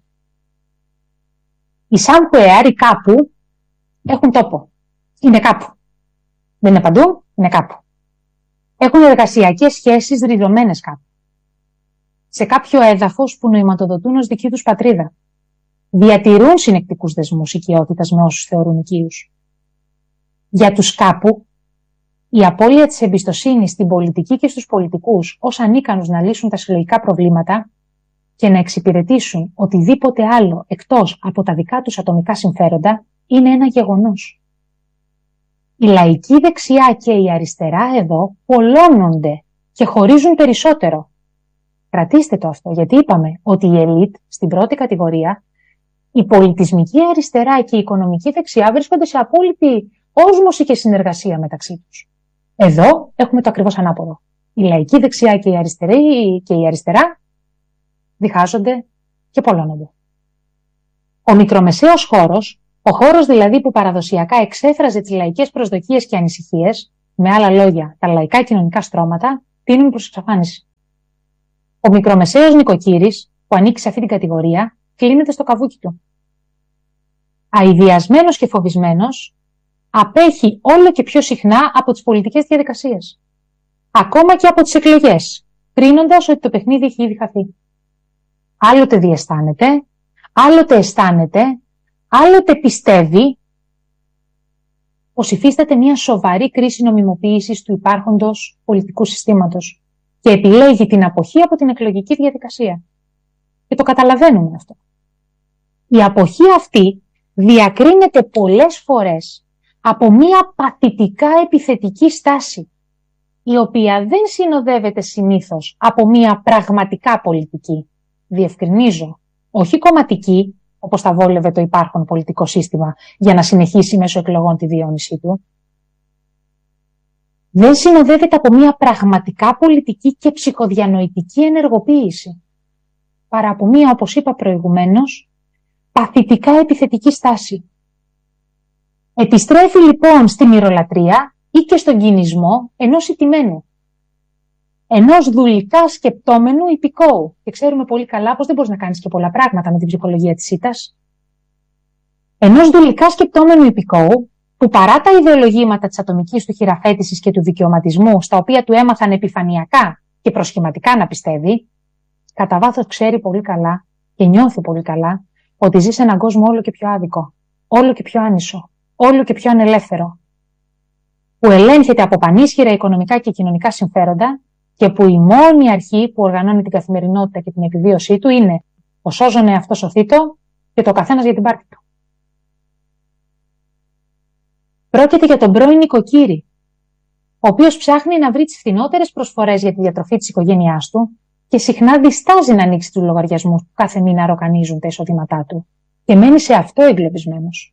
Οι somewhere, οι κάπου, έχουν τόπο. Είναι κάπου. Δεν είναι παντού, είναι κάπου. Έχουν εργασιακές σχέσεις ριζωμένες κάπου. Σε κάποιο έδαφος που νοηματοδοτούν ως δική τους πατρίδα. Διατηρούν συνεκτικούς δεσμούς οικειότητας με όσους θεωρούν οικείους. Για τους κάπου, η απώλεια της εμπιστοσύνης στην πολιτική και στους πολιτικούς ως ανίκανους να λύσουν τα συλλογικά προβλήματα και να εξυπηρετήσουν οτιδήποτε άλλο εκτός από τα δικά τους ατομικά συμφέροντα είναι ένα γεγονός. Η λαϊκή δεξιά και η αριστερά εδώ πολλώνονται και χωρίζουν περισσότερο. Κρατήστε το αυτό, γιατί είπαμε ότι η ελίτ στην πρώτη κατηγορία, η πολιτισμική αριστερά και η οικονομική δεξιά βρίσκονται σε απόλυτη όσμωση και συνεργασία μεταξύ τους. Εδώ έχουμε το ακριβώς ανάποδο. Η λαϊκή δεξιά και η, αριστερή, και η αριστερά διχάζονται και πολλώνονται. Ο μικρομεσαίος χώρος Ο χώρος δηλαδή που παραδοσιακά εξέφραζε τις λαϊκές προσδοκίες και ανησυχίες, με άλλα λόγια, τα λαϊκά κοινωνικά στρώματα, τείνουν προς εξαφάνιση. Ο μικρομεσαίος νοικοκύρης, που ανήκει σε αυτή την κατηγορία, κλείνεται στο καβούκι του. Αηδιασμένος και φοβισμένος, απέχει όλο και πιο συχνά από τις πολιτικές διαδικασίες. Ακόμα και από τις εκλογές, κρίνοντας ότι το παιχνίδι έχει ήδη χαθεί. Άλλοτε διαισθάνεται, άλλοτε αισθάνεται, άλλοτε πιστεύει πως υφίσταται μια σοβαρή κρίση νομιμοποίησης του υπάρχοντος πολιτικού συστήματος και επιλέγει την αποχή από την εκλογική διαδικασία. Και το καταλαβαίνουμε αυτό. Η αποχή αυτή διακρίνεται πολλές φορές από μια παθητικά επιθετική στάση, η οποία δεν συνοδεύεται συνήθως από μια πραγματικά πολιτική. Διευκρινίζω, όχι κομματική, όπως θα βόλευε το υπάρχον πολιτικό σύστημα για να συνεχίσει μέσω εκλογών τη διαιώνισή του. Δεν συνοδεύεται από μια πραγματικά πολιτική και ψυχοδιανοητική ενεργοποίηση, παρά από μια, όπως είπα προηγουμένως, παθητικά επιθετική στάση. Επιστρέφει λοιπόν στη μυρολατρεία ή και στον κινησμό ενός ηττημένου, ενός δουλικά σκεπτόμενου υπηκόου. Και ξέρουμε πολύ καλά πως δεν μπορείς να κάνεις και πολλά πράγματα με την ψυχολογία της ήττας. Ενός δουλικά σκεπτόμενου υπηκόου, που παρά τα ιδεολογήματα της ατομικής του χειραφέτησης και του δικαιωματισμού, στα οποία του έμαθαν επιφανειακά και προσχηματικά να πιστεύει, κατά βάθος ξέρει πολύ καλά και νιώθει πολύ καλά ότι ζει σε έναν κόσμο όλο και πιο άδικο, όλο και πιο άνισο, όλο και πιο ανελεύθερο, που ελέγχεται από πανίσχυρα οικονομικά και κοινωνικά συμφέροντα και που η μόνη αρχή που οργανώνει την καθημερινότητα και την επιβίωσή του είναι ο σώζον εαυτός σωθήτω και το καθένας για την πάρτη του. Πρόκειται για τον πρώην νοικοκύρη, ο οποίος ψάχνει να βρει τις φθηνότερες προσφορές για τη διατροφή της οικογένειάς του και συχνά διστάζει να ανοίξει τους λογαριασμούς που κάθε μήνα ροκανίζουν τα εισοδήματά του και μένει σε αυτό εγκλωβισμένος.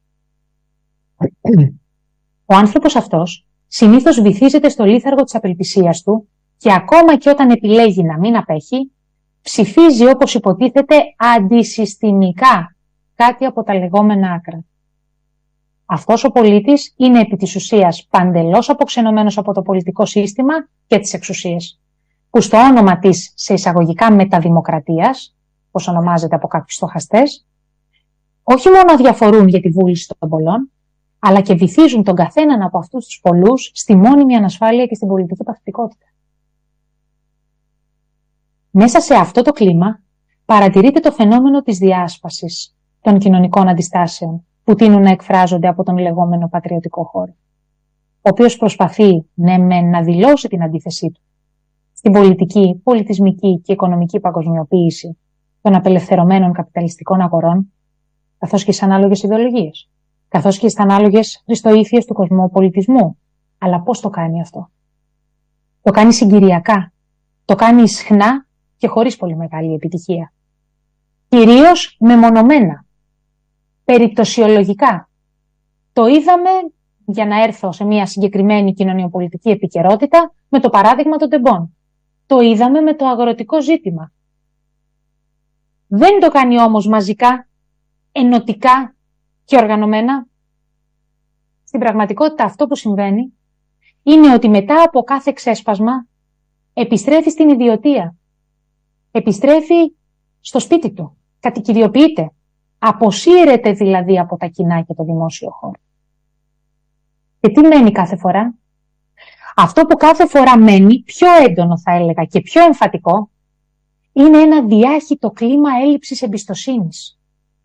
Ο άνθρωπος αυτός συνήθως βυθίζεται στο λίθαργο της απελπισίας του και ακόμα και όταν επιλέγει να μην απέχει, ψηφίζει όπως υποτίθεται αντισυστημικά κάτι από τα λεγόμενα άκρα. Αυτός ο πολίτης είναι επί της ουσίας παντελώς αποξενωμένος από το πολιτικό σύστημα και τις εξουσίες, που στο όνομα της σε εισαγωγικά μεταδημοκρατίας, όπως ονομάζεται από κάποιους στοχαστές, όχι μόνο αδιαφορούν για τη βούληση των πολλών, αλλά και βυθίζουν τον καθέναν από αυτούς τους πολλούς στη μόνιμη ανασφάλεια και στην πολιτική παθητικότητα. Μέσα σε αυτό το κλίμα παρατηρείται το φαινόμενο της διάσπασης των κοινωνικών αντιστάσεων που τείνουν να εκφράζονται από τον λεγόμενο πατριωτικό χώρο, ο οποίος προσπαθεί ναι μεν να δηλώσει την αντίθεσή του στην πολιτική, πολιτισμική και οικονομική παγκοσμιοποίηση των απελευθερωμένων καπιταλιστικών αγορών, καθώς και στις ανάλογες ιδεολογίες, καθώς και στις ανάλογες χριστοήθειες του κοσμοπολιτισμού. Αλλά πώς το κάνει αυτό? Το κάνει συγκυριακά, το κάνει ισχνά και χωρίς πολύ μεγάλη επιτυχία. Κυρίως μεμονωμένα, περιπτωσιολογικά. Το είδαμε, για να έρθω σε μια συγκεκριμένη κοινωνιοπολιτική επικαιρότητα, με το παράδειγμα των τεμπών. Το είδαμε με το αγροτικό ζήτημα. Δεν το κάνει όμως μαζικά, ενωτικά και οργανωμένα. Στην πραγματικότητα αυτό που συμβαίνει είναι ότι μετά από κάθε ξέσπασμα επιστρέφει στην ιδιωτεία. Επιστρέφει στο σπίτι του, κατοικιδιοποιείται. Αποσύρεται δηλαδή από τα κοινά και το δημόσιο χώρο. Και τι μένει κάθε φορά? Αυτό που κάθε φορά μένει, πιο έντονο θα έλεγα και πιο εμφατικό, είναι ένα διάχυτο κλίμα έλλειψης εμπιστοσύνης.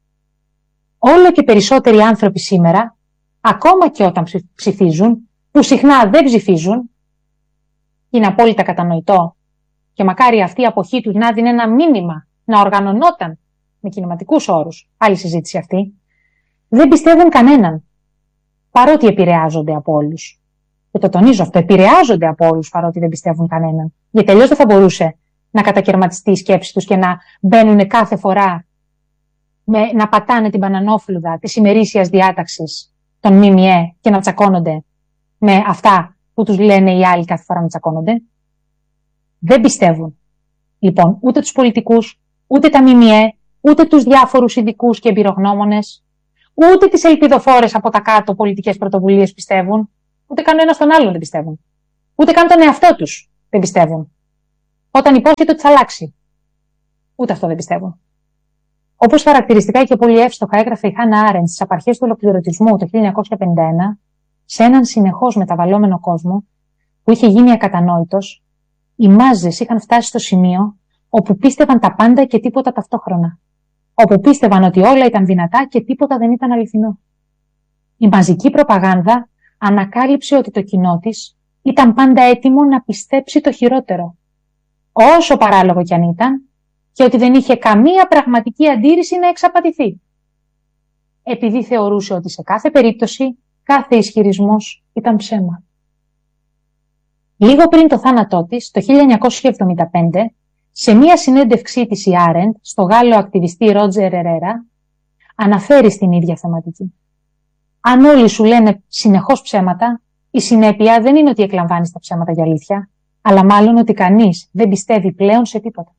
Όλο και περισσότεροι άνθρωποι σήμερα, ακόμα και όταν ψηφίζουν, που συχνά δεν ψηφίζουν, είναι απόλυτα κατανοητό και μακάρι αυτή η αποχή του να δίνει ένα μήνυμα, να οργανωνόταν με κινηματικούς όρους, άλλη συζήτηση αυτή, δεν πιστεύουν κανέναν, παρότι επηρεάζονται από όλους. Και το τονίζω αυτό, επηρεάζονται από όλους παρότι δεν πιστεύουν κανέναν. Γιατί τελείως δεν θα μπορούσε να κατακαιρματιστεί η σκέψη τους και να μπαίνουν κάθε φορά με, να πατάνε την μπανανόφλουδα της ημερήσιας διάταξης των ΜΜΕ και να τσακώνονται με αυτά που τους λένε οι άλλοι κάθε φορά να τσακώνονται. Δεν πιστεύουν λοιπόν ούτε τους πολιτικούς, ούτε τα ΜΜΕ, ούτε τους διάφορους ειδικούς και εμπειρογνώμονες, Ούτε τις ελπιδοφόρες από τα κάτω πολιτικές πρωτοβουλίες πιστεύουν, ούτε κανένα τον άλλον δεν πιστεύουν. Ούτε καν τον εαυτό τους δεν πιστεύουν. Όταν υπόσχεται ότι θα αλλάξει. Ούτε αυτό δεν πιστεύουν. Όπως χαρακτηριστικά και πολύ εύστοχα έγραφε η Χάνα Άρεντ στις απαρχές του ολοκληρωτισμού το χίλια εννιακόσια πενήντα ένα, σε έναν συνεχώς μεταβαλλόμενο κόσμο που είχε γίνει ακατανόητος, οι μάζες είχαν φτάσει στο σημείο όπου πίστευαν τα πάντα και τίποτα ταυτόχρονα. Όπου πίστευαν ότι όλα ήταν δυνατά και τίποτα δεν ήταν αληθινό. Η μαζική προπαγάνδα ανακάλυψε ότι το κοινό της ήταν πάντα έτοιμο να πιστέψει το χειρότερο, όσο παράλογο κι αν ήταν, και ότι δεν είχε καμία πραγματική αντίρρηση να εξαπατηθεί. Επειδή θεωρούσε ότι σε κάθε περίπτωση κάθε ισχυρισμός ήταν ψέμα. Λίγο πριν το θάνατό της, το χίλια εννιακόσια εβδομήντα πέντε, σε μία συνέντευξή της η Άρεντ, στο Γάλλο ακτιβιστή Ρότζερ Ερέρα, αναφέρει στην ίδια θεματική. Αν όλοι σου λένε συνεχώς ψέματα, η συνέπεια δεν είναι ότι εκλαμβάνεις τα ψέματα για αλήθεια, αλλά μάλλον ότι κανείς δεν πιστεύει πλέον σε τίποτα.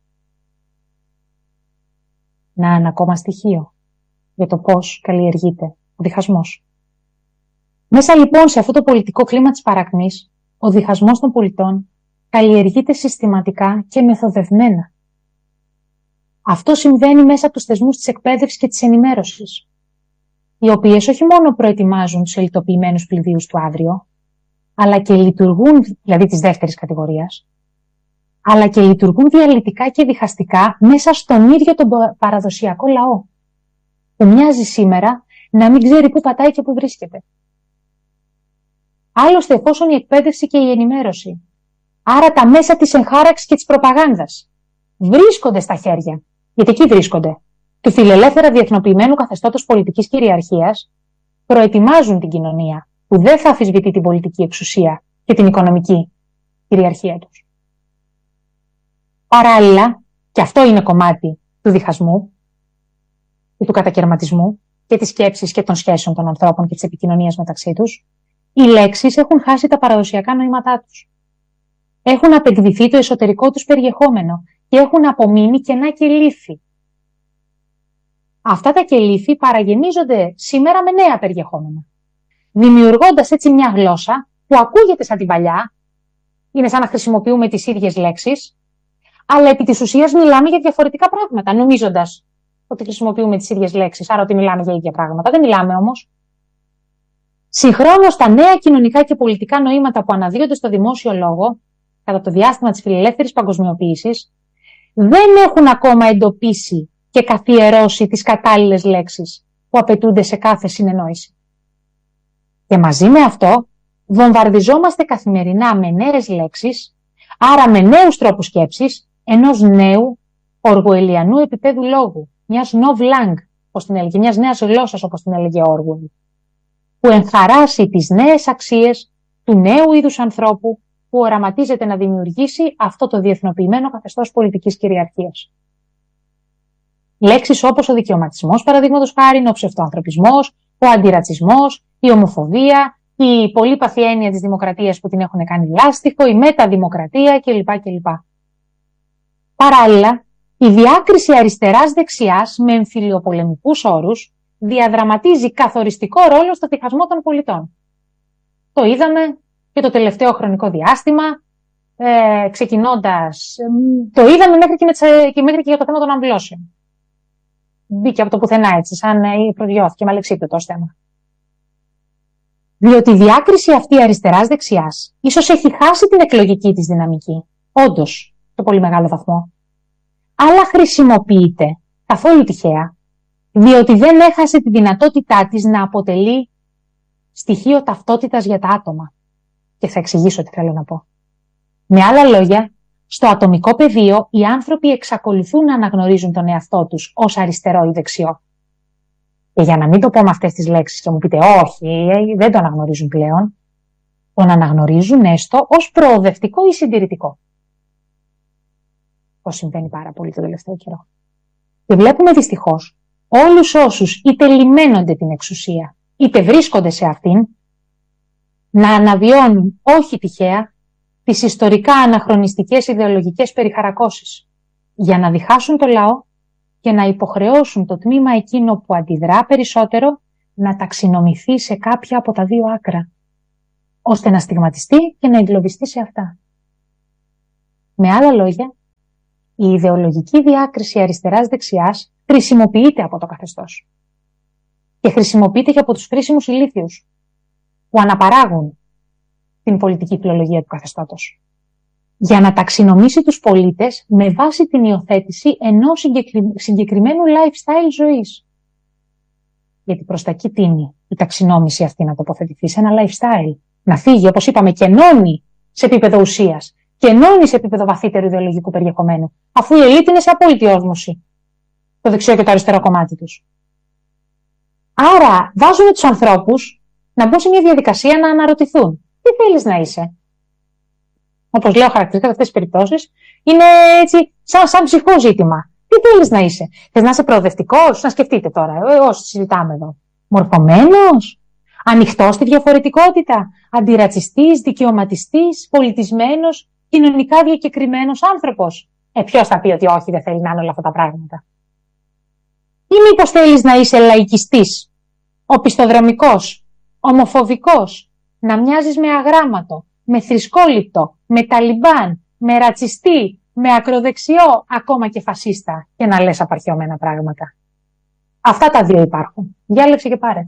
Να ένα ακόμα στοιχείο για το πώς καλλιεργείται ο διχασμός. Μέσα λοιπόν σε αυτό το πολιτικό κλίμα της παρακμής, ο διχασμός των πολιτών καλλιεργείται συστηματικά και μεθοδευμένα. Αυτό συμβαίνει μέσα από τους θεσμούς της εκπαίδευσης και της ενημέρωσης, οι οποίες όχι μόνο προετοιμάζουν τους ελιτοποιημένους πληδίους του αύριο, αλλά και λειτουργούν, δηλαδή της δεύτερης κατηγορίας, αλλά και λειτουργούν διαλυτικά και διχαστικά μέσα στον ίδιο τον παραδοσιακό λαό, που μοιάζει σήμερα να μην ξέρει πού πατάει και πού βρίσκεται. Άλλωστε, εφόσον η εκπαίδευση και η ενημέρωση, άρα τα μέσα της εγχάραξης και της προπαγάνδας, βρίσκονται στα χέρια, γιατί εκεί βρίσκονται, του φιλελεύθερα διεθνοποιημένου καθεστώτος πολιτικής κυριαρχίας, προετοιμάζουν την κοινωνία που δεν θα αμφισβητεί την πολιτική εξουσία και την οικονομική κυριαρχία τους. Παράλληλα, και αυτό είναι κομμάτι του διχασμού και του κατακαιρματισμού και της σκέψης και των σχέσεων των ανθρώπων και της επικοινωνίας μεταξύ τους, οι λέξεις έχουν χάσει τα παραδοσιακά νοήματά τους. Έχουν απεκδηθεί το εσωτερικό τους περιεχόμενο και έχουν απομείνει κενά και λύθη. Αυτά τα κελύφη παραγεμίζονται σήμερα με νέα περιεχόμενα, δημιουργώντας έτσι μια γλώσσα που ακούγεται σαν την παλιά, είναι σαν να χρησιμοποιούμε τις ίδιες λέξεις, αλλά επί της ουσίας μιλάμε για διαφορετικά πράγματα, νομίζοντας ότι χρησιμοποιούμε τις ίδιες λέξεις, άρα ότι μιλάμε για ίδια πράγματα. Δεν μιλάμε όμως. Συγχρόνως, τα νέα κοινωνικά και πολιτικά νοήματα που αναδύονται στο δημόσιο λόγο, κατά το διάστημα της φιλελεύθερης παγκοσμιοποίησης, δεν έχουν ακόμα εντοπίσει και καθιερώσει τις κατάλληλες λέξεις που απαιτούνται σε κάθε συνεννόηση. Και μαζί με αυτό, βομβαρδιζόμαστε καθημερινά με νέες λέξεις, άρα με νέους τρόπους σκέψης, ενός νέου οργοελιανού επίπεδου λόγου, μιας novlang, όπως την έλεγε, μιας νέας γλώσσας, όπως την έλεγε Orwell, που ενχαράσει τις νέες αξίες του νέου είδους ανθρώπου που οραματίζεται να δημιουργήσει αυτό το διεθνοποιημένο καθεστώς πολιτικής κυριαρχίας. Λέξεις όπως ο δικαιωματισμός, παραδείγματος χάριν, ο ψευτοανθρωπισμός, ο αντιρατσισμός, η ομοφοβία, η πολύπαθη έννοια της δημοκρατίας που την έχουν κάνει λάστιχο, η μεταδημοκρατία κλπ. κλπ. Παράλληλα, η διάκριση αριστεράς-δεξιάς με εμφυλιοπολεμικούς όρους διαδραματίζει καθοριστικό ρόλο στο διχασμό των πολιτών. Το είδαμε και το τελευταίο χρονικό διάστημα, ε, ξεκινώντας, ε, το είδαμε μέχρι και, με, και μέχρι και για το θέμα των αμβλώσεων. Μπήκε από το πουθενά έτσι, σαν ε, προδιώθηκε με αλεξίπτωτο ως θέμα. Διότι η διάκριση αυτή αριστεράς-δεξιάς ίσως έχει χάσει την εκλογική της δυναμική, όντως, σε πολύ μεγάλο βαθμό, αλλά χρησιμοποιείται καθόλου τυχαία, διότι δεν έχασε τη δυνατότητά της να αποτελεί στοιχείο ταυτότητας για τα άτομα. Και θα εξηγήσω τι θέλω να πω. Με άλλα λόγια, στο ατομικό πεδίο οι άνθρωποι εξακολουθούν να αναγνωρίζουν τον εαυτό τους ως αριστερό ή δεξιό. Και για να μην το πω με αυτές τις λέξεις και μου πείτε όχι, δεν το αναγνωρίζουν πλέον, τον αναγνωρίζουν έστω ως προοδευτικό ή συντηρητικό. Πώς συμβαίνει πάρα πολύ το τελευταίο καιρό. Και βλέπουμε δυστυχώς όλους όσους είτε λιμένονται την εξουσία, είτε βρίσκονται σε αυτήν, να αναβιώνουν όχι τυχαία τις ιστορικά αναχρονιστικές ιδεολογικές περιχαρακώσεις για να διχάσουν το λαό και να υποχρεώσουν το τμήμα εκείνο που αντιδρά περισσότερο να ταξινομηθεί σε κάποια από τα δύο άκρα, ώστε να στιγματιστεί και να εγκλωβιστεί σε αυτά. Με άλλα λόγια, η ιδεολογική διάκριση αριστεράς-δεξιάς χρησιμοποιείται από το καθεστώς. Και χρησιμοποιείται και από τους χρήσιμους ηλίθιους, που αναπαράγουν την πολιτική φιλολογία του καθεστώτος, για να ταξινομήσει τους πολίτες με βάση την υιοθέτηση ενός συγκεκριμένου lifestyle ζωής. Γιατί προς τα εκεί τίνει η ταξινόμηση αυτή να τοποθετηθεί σε ένα lifestyle. Να φύγει, όπως είπαμε, και ενώνει σε επίπεδο ουσίας και ενώνει σε επίπεδο βαθύτερου ιδεολογικού περιεχομένου, αφού η ελίτ είναι σε απόλυτη όσμωση το δεξιό και το αριστερό κομμάτι τους. Άρα βάζουμε τους ανθρώπους να μπουν σε μια διαδικασία να αναρωτηθούν. Τι θέλεις να είσαι? Όπως λέω χαρακτηριστικά σε αυτές τις περιπτώσεις, είναι έτσι σαν, σαν ψυχικό ζήτημα. Τι θέλεις να είσαι? Θες να είσαι προοδευτικός? Να σκεφτείτε τώρα, όσοι συζητάμε εδώ. Μορφωμένος? Ανοιχτός στη διαφορετικότητα? Αντιρατσιστής, δικαιωματιστής, πολιτισμένος, κοινωνικά διακεκριμένος άνθρωπος? Ε, ποιος θα πει ότι όχι, δεν θέλει να είναι όλα αυτά τα πράγματα? Ή μήπως θέλεις να είσαι λαϊκιστής, οπισθοδρομικός, ομοφοβικός, να μοιάζεις με αγράμματο, με θρησκόληπτο, με ταλιμπάν, με ρατσιστή, με ακροδεξιό, ακόμα και φασίστα, και να λες απαρχαιωμένα πράγματα? Αυτά τα δύο υπάρχουν. Διάλεξε και πάρε.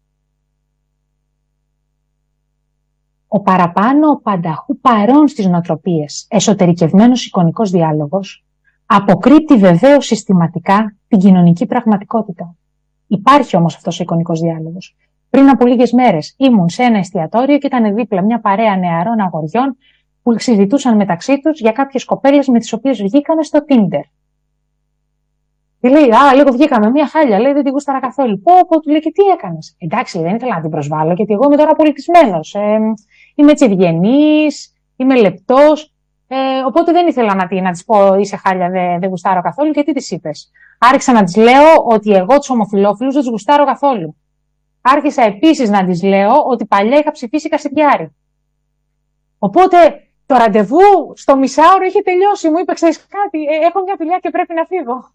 Ο παραπάνω ο πανταχού παρών στις νοοτροπίες εσωτερικευμένος εικονικός διάλογος αποκρύπτει βεβαίως συστηματικά την κοινωνική πραγματικότητα. Υπάρχει όμως αυτός ο εικονικός διάλογος. Πριν από λίγες μέρες ήμουν σε ένα εστιατόριο και ήταν δίπλα μια παρέα νεαρών αγοριών που συζητούσαν μεταξύ τους για κάποιες κοπέλες με τις οποίες βγήκανε στο Tinder. Τι λέει, α, λίγο βγήκαμε, μια χάλια, λέει, δεν την γούσταρα καθόλου. Πω, πω, του λέει, και τι έκανες? Εντάξει, δεν ήθελα να την προσβάλλω, γιατί εγώ είμαι τώρα πολιτισμένος. Ε, είμαι έτσι ευγενής, είμαι λεπτός. Ε, οπότε δεν ήθελα να, να της πω, είσαι χάλια, δεν, δεν γουστάρω καθόλου. Και τι της είπες? Άρχισα να της λέω ότι εγώ τους ομοφυλόφιλους δεν τους γουστάρω καθόλου. Άρχισα επίσης να της λέω ότι παλιά είχα ψηφίσει Κασιδιάρη. Οπότε το ραντεβού στο μισάωρο είχε τελειώσει. Μου είπε, ξέρεις κάτι, ε, έχω μια δουλειά και πρέπει να φύγω.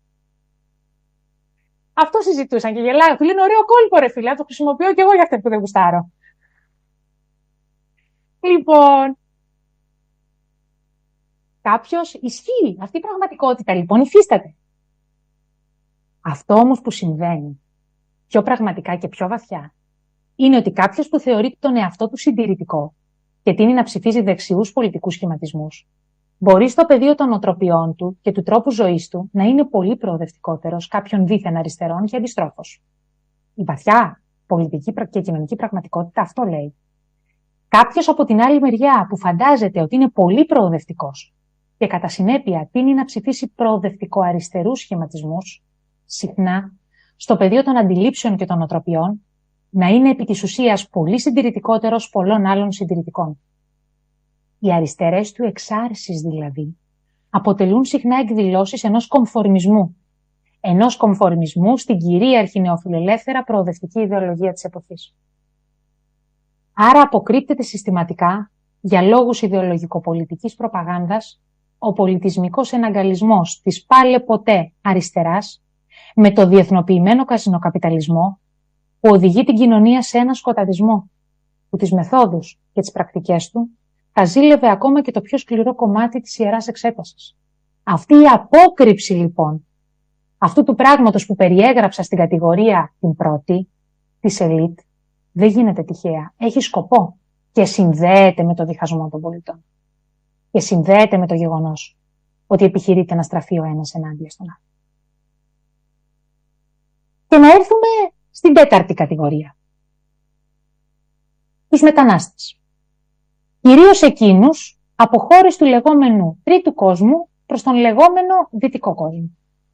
Αυτό συζητούσαν και γελάγα. Του λένε, ωραίο κόλπο ρε φίλε, το χρησιμοποιώ και εγώ για αυτά που δεν γουστάρω. Λοιπόν, κάποιος ισχύει. Αυτή η πραγματικότητα λοιπόν υφίσταται. Αυτό όμως που συμβαίνει πιο πραγματικά και πιο βαθιά είναι ότι κάποιος που θεωρεί τον εαυτό του συντηρητικό και τείνει να ψηφίζει δεξιούς πολιτικούς σχηματισμούς, μπορεί στο πεδίο των οτροπιών του και του τρόπου ζωής του να είναι πολύ προοδευτικότερος κάποιων δίθεν αριστερών και αντιστρόφως. Η βαθιά πολιτική και κοινωνική πραγματικότητα αυτό λέει. Κάποιος από την άλλη μεριά που φαντάζεται ότι είναι πολύ προοδευτικός και κατά συνέπεια τείνει να ψηφίσει προοδευτικό αριστερούς σχηματισμούς, συχνά στο πεδίο των αντιλήψεων και των οτροπιών να είναι επί της ουσίας πολύ συντηρητικότερος πολλών άλλων συντηρητικών. Οι αριστερές του εξάρσεις δηλαδή αποτελούν συχνά εκδηλώσεις ενός κομφορμισμού. Ενός κομφορμισμού στην κυρίαρχη νεοφιλελεύθερα προοδευτική ιδεολογία της εποχής. Άρα αποκρύπτεται συστηματικά, για λόγους ιδεολογικοπολιτικής προπαγάνδας, ο πολιτισμικός εναγκαλισμός της πάλε ποτέ αριστεράς με το διεθνοποιημένο καζινοκαπιταλισμό που οδηγεί την κοινωνία σε ένα σκοταδισμό, που τις μεθόδους και τις πρακτικές του θα ζήλευε ακόμα και το πιο σκληρό κομμάτι της ιεράς εξέτασης. Αυτή η απόκρυψη λοιπόν αυτού του πράγματος που περιέγραψα στην κατηγορία την πρώτη, της ελίτ, δεν γίνεται τυχαία. Έχει σκοπό και συνδέεται με το διχασμό των πολιτών. Και συνδέεται με το γεγονός ότι επιχειρείται να στραφεί ο ένας ενάντια στον άλλο. Και να έρθουμε στην τέταρτη κατηγορία. Τους μετανάστες. Κυρίως εκείνους από χώρες του λεγόμενου τρίτου κόσμου προς τον λεγόμενο δυτικό κόσμο.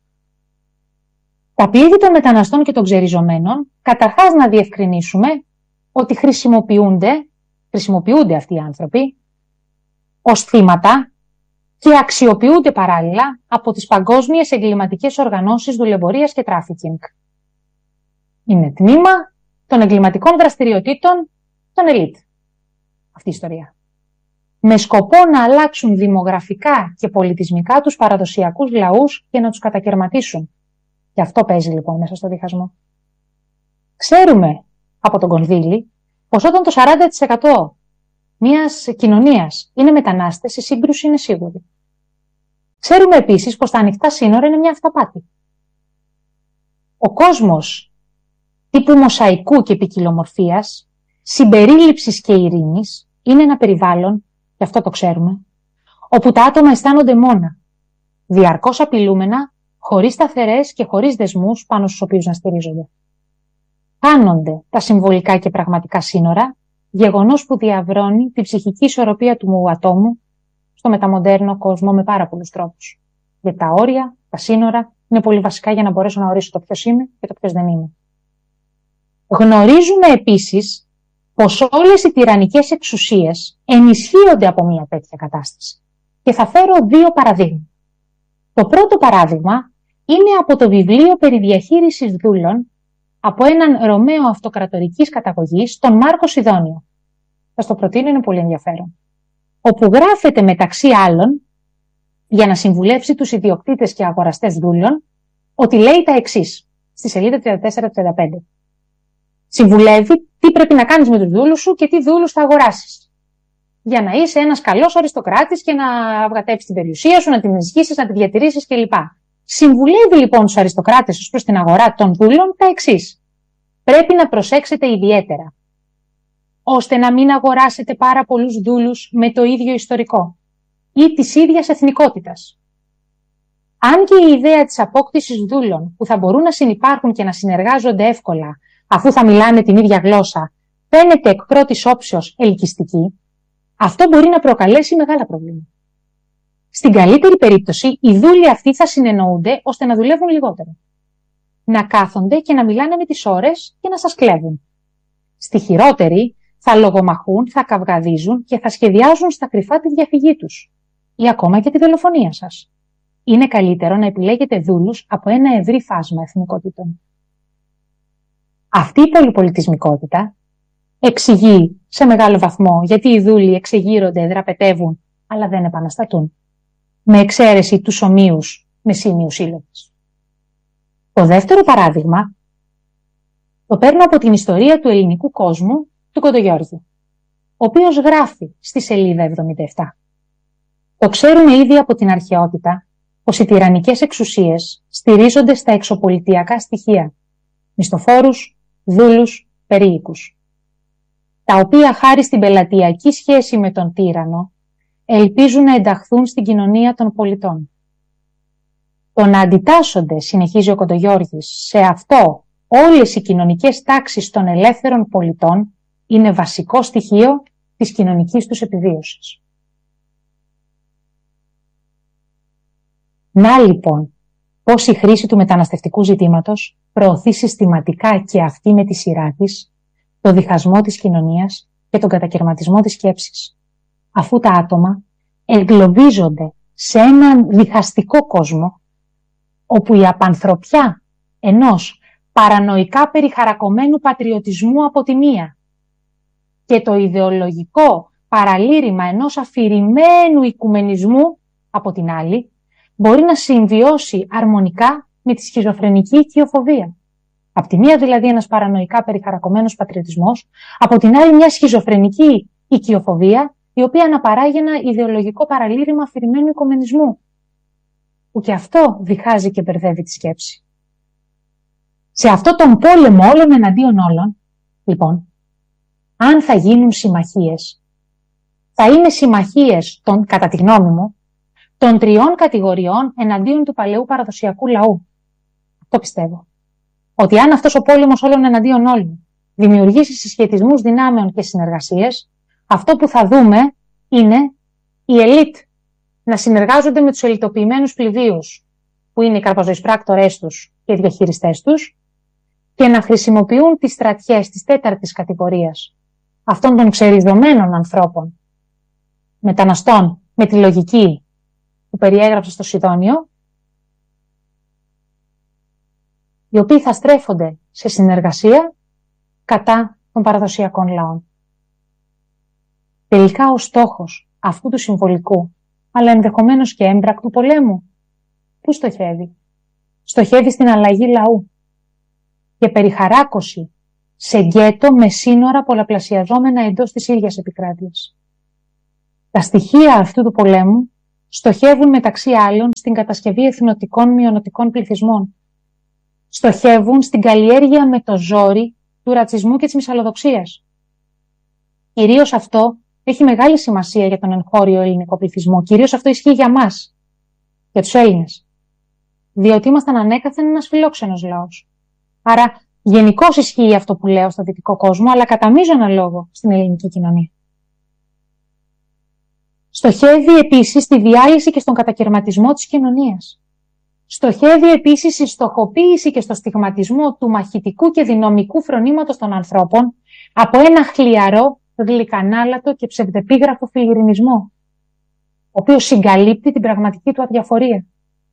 Τα πλήθη των μεταναστών και των ξεριζωμένων, καταρχάς να διευκρινίσουμε ότι χρησιμοποιούνται, χρησιμοποιούνται αυτοί οι άνθρωποι ως θύματα και αξιοποιούνται παράλληλα από τις παγκόσμιες εγκληματικές οργανώσεις δουλεμπορίας και τράφικινγκ. Είναι τμήμα των εγκληματικών δραστηριοτήτων των ελίτ. Αυτή η ιστορία. Με σκοπό να αλλάξουν δημογραφικά και πολιτισμικά τους παραδοσιακούς λαούς και να τους κατακερματίσουν. Και αυτό παίζει λοιπόν μέσα στο διχασμό. Ξέρουμε από τον Κονδύλη πως όταν το σαράντα τοις εκατό μιας κοινωνίας είναι μετανάστες, η σύγκρουση είναι σίγουρη. Ξέρουμε επίσης πως τα ανοιχτά σύνορα είναι μια αυταπάτη. Ο κόσμος τύπου μοσαϊκού και ποικιλομορφίας, συμπερίληψης και ειρήνης είναι ένα περιβάλλον, και αυτό το ξέρουμε, όπου τα άτομα αισθάνονται μόνα, διαρκώς απειλούμενα, χωρίς σταθερές και χωρίς δεσμούς πάνω στους οποίους να στηρίζονται. Χάνονται τα συμβολικά και πραγματικά σύνορα, γεγονός που διαβρώνει την ψυχική ισορροπία του ατόμου στο μεταμοντέρνο κόσμο με πάρα πολλούς τρόπους. Γιατί τα όρια, τα σύνορα είναι πολύ βασικά για να μπορέσω να ορίσω το ποιος είμαι και το ποιος δεν είμαι. Γνωρίζουμε επίσης πως όλες οι τυραννικές εξουσίες ενισχύονται από μια τέτοια κατάσταση. Και θα φέρω δύο παραδείγματα. Το πρώτο παράδειγμα είναι από το βιβλίο περί διαχείρισης δούλων από έναν Ρωμαίο αυτοκρατορικής καταγωγής, τον Μάρκο Σιδόνιο. Θα στο προτείνω, είναι πολύ ενδιαφέρον. Όπου γράφεται μεταξύ άλλων, για να συμβουλεύσει τους ιδιοκτήτες και αγοραστές δούλων, ότι λέει τα εξής, στη σελίδα τριάντα τέσσερα τριάντα πέντε. Συμβουλεύει τι πρέπει να κάνεις με τους δούλους σου και τι δούλους θα αγοράσεις. Για να είσαι ένας καλός αριστοκράτης και να αυγατέψεις την περιουσία σου, να την ενισχύσεις, να τη διατηρήσεις κλπ. Συμβουλεύει λοιπόν τους αριστοκράτες ως προς την αγορά των δούλων τα εξής. Πρέπει να προσέξετε ιδιαίτερα, ώστε να μην αγοράσετε πάρα πολλούς δούλους με το ίδιο ιστορικό ή της ίδιας εθνικότητας. Αν και η ιδέα της απόκτησης δούλων που θα μπορούν να συνυπάρχουν και να συνεργάζονται εύκολα αφού θα μιλάνε την ίδια γλώσσα φαίνεται εκ πρώτης όψεως ελκυστική, αυτό μπορεί να προκαλέσει μεγάλα προβλήματα. Στην καλύτερη περίπτωση, οι δούλοι αυτοί θα συνεννοούνται ώστε να δουλεύουν λιγότερο. Να κάθονται και να μιλάνε με τις ώρες και να σας κλέβουν. Στη χειρότερη, θα λογομαχούν, θα καυγαδίζουν και θα σχεδιάζουν στα κρυφά τη διαφυγή τους ή ακόμα και τη δολοφονία σας. Είναι καλύτερο να επιλέγετε δούλους από ένα ευρύ φάσμα εθνικότητων. Αυτή η πολυπολιτισμικότητα εξηγεί σε μεγάλο βαθμό γιατί οι δούλοι εξεγείρονται, δραπετεύουν, αλλά δεν επαναστατούν, με εξαίρεση τους ομοίους με σήμιους σύλλογες. Το δεύτερο παράδειγμα το παίρνω από την ιστορία του ελληνικού κόσμου του Κοντογιώργη, ο οποίος γράφει στη σελίδα εβδομήντα επτά. Το ξέρουμε ήδη από την αρχαιότητα πως οι τυραννικές εξουσίες στηρίζονται στα εξωπολιτιακά στοιχεία, μισθοφόρους, δούλους, περίοικους, τα οποία χάρη στην πελατειακή σχέση με τον τύραννο ελπίζουν να ενταχθούν στην κοινωνία των πολιτών. Το να αντιτάσσονται, συνεχίζει ο Κοντογιώργης, σε αυτό όλες οι κοινωνικές τάξεις των ελεύθερων πολιτών είναι βασικό στοιχείο της κοινωνικής τους επιβίωσης. Να λοιπόν, πώς η χρήση του μεταναστευτικού ζητήματος προωθεί συστηματικά και αυτή με τη σειρά της το διχασμό της κοινωνίας και τον κατακαιρματισμό της σκέψης, αφού τα άτομα εγκλωβίζονται σε έναν διχαστικό κόσμο όπου η απανθρωπιά ενός παρανοϊκά περιχαρακωμένου πατριωτισμού από τη μία και το ιδεολογικό παραλήρημα ενός αφηρημένου οικουμενισμού από την άλλη μπορεί να συμβιώσει αρμονικά με τη σχιζοφρενική οικειοφοβία. Από τη μία δηλαδή ένας παρανοϊκά περιχαρακωμένος πατριωτισμός, από την άλλη μια σχιζοφρενική οικειοφοβία η οποία αναπαράγει ένα ιδεολογικό παραλήρημα αφηρημένου οικουμενισμού, που και αυτό διχάζει και μπερδεύει τη σκέψη. Σε αυτό τον πόλεμο όλων εναντίον όλων, λοιπόν, αν θα γίνουν συμμαχίες, θα είναι συμμαχίες, των, κατά τη γνώμη μου, των τριών κατηγοριών εναντίον του παλαιού παραδοσιακού λαού. Αυτό πιστεύω. Ότι αν αυτός ο πόλεμος όλων εναντίον όλων δημιουργήσει συσχετισμούς δυνάμεων και συνεργασίες, αυτό που θα δούμε είναι η ελίτ να συνεργάζονται με τους ελιτοποιημένους πληδίους, που είναι οι καρπαζοεισπράκτορές τους και οι διαχειριστές τους, και να χρησιμοποιούν τις στρατιές της τέταρτης κατηγορίας, αυτών των ξεριζωμένων ανθρώπων, μεταναστών με τη λογική που περιέγραψε στο Σιδόνιο, οι οποίοι θα στρέφονται σε συνεργασία κατά των παραδοσιακών λαών. Τελικά ο στόχος αυτού του συμβολικού, αλλά ενδεχομένως και έμπρακτου πολέμου, πού στοχεύει? στοχεύει στην αλλαγή λαού και περιχαράκωση σε γκέτο με σύνορα πολλαπλασιαζόμενα εντός της ίδιας επικράτειας. Τα στοιχεία αυτού του πολέμου στοχεύουν μεταξύ άλλων στην κατασκευή εθνοτικών μειονοτικών πληθυσμών. Στοχεύουν στην καλλιέργεια με το ζόρι του ρατσισμού και της μυσαλλοδοξίας. Κυρίως αυτό έχει μεγάλη σημασία για τον εγχώριο ελληνικό πληθυσμό. Κυρίως αυτό ισχύει για μας, για τους Έλληνες. Διότι ήμασταν ανέκαθεν ένας φιλόξενος λαός. Άρα γενικώς ισχύει αυτό που λέω στο δυτικό κόσμο, αλλά κατά μείζωνα λόγο στην ελληνική κοινωνία. Στοχεύει επίσης στη διάλυση και στον κατακαιρματισμό της κοινωνίας. Στοχεύει επίσης στη στοχοποίηση και στο στιγματισμό του μαχητικού και δυναμικού φρονήματος των ανθρώπων από ένα χλιαρό, γλυκανάλατο και ψευδεπίγραφο φιλιρινισμό, ο οποίος συγκαλύπτει την πραγματική του αδιαφορία.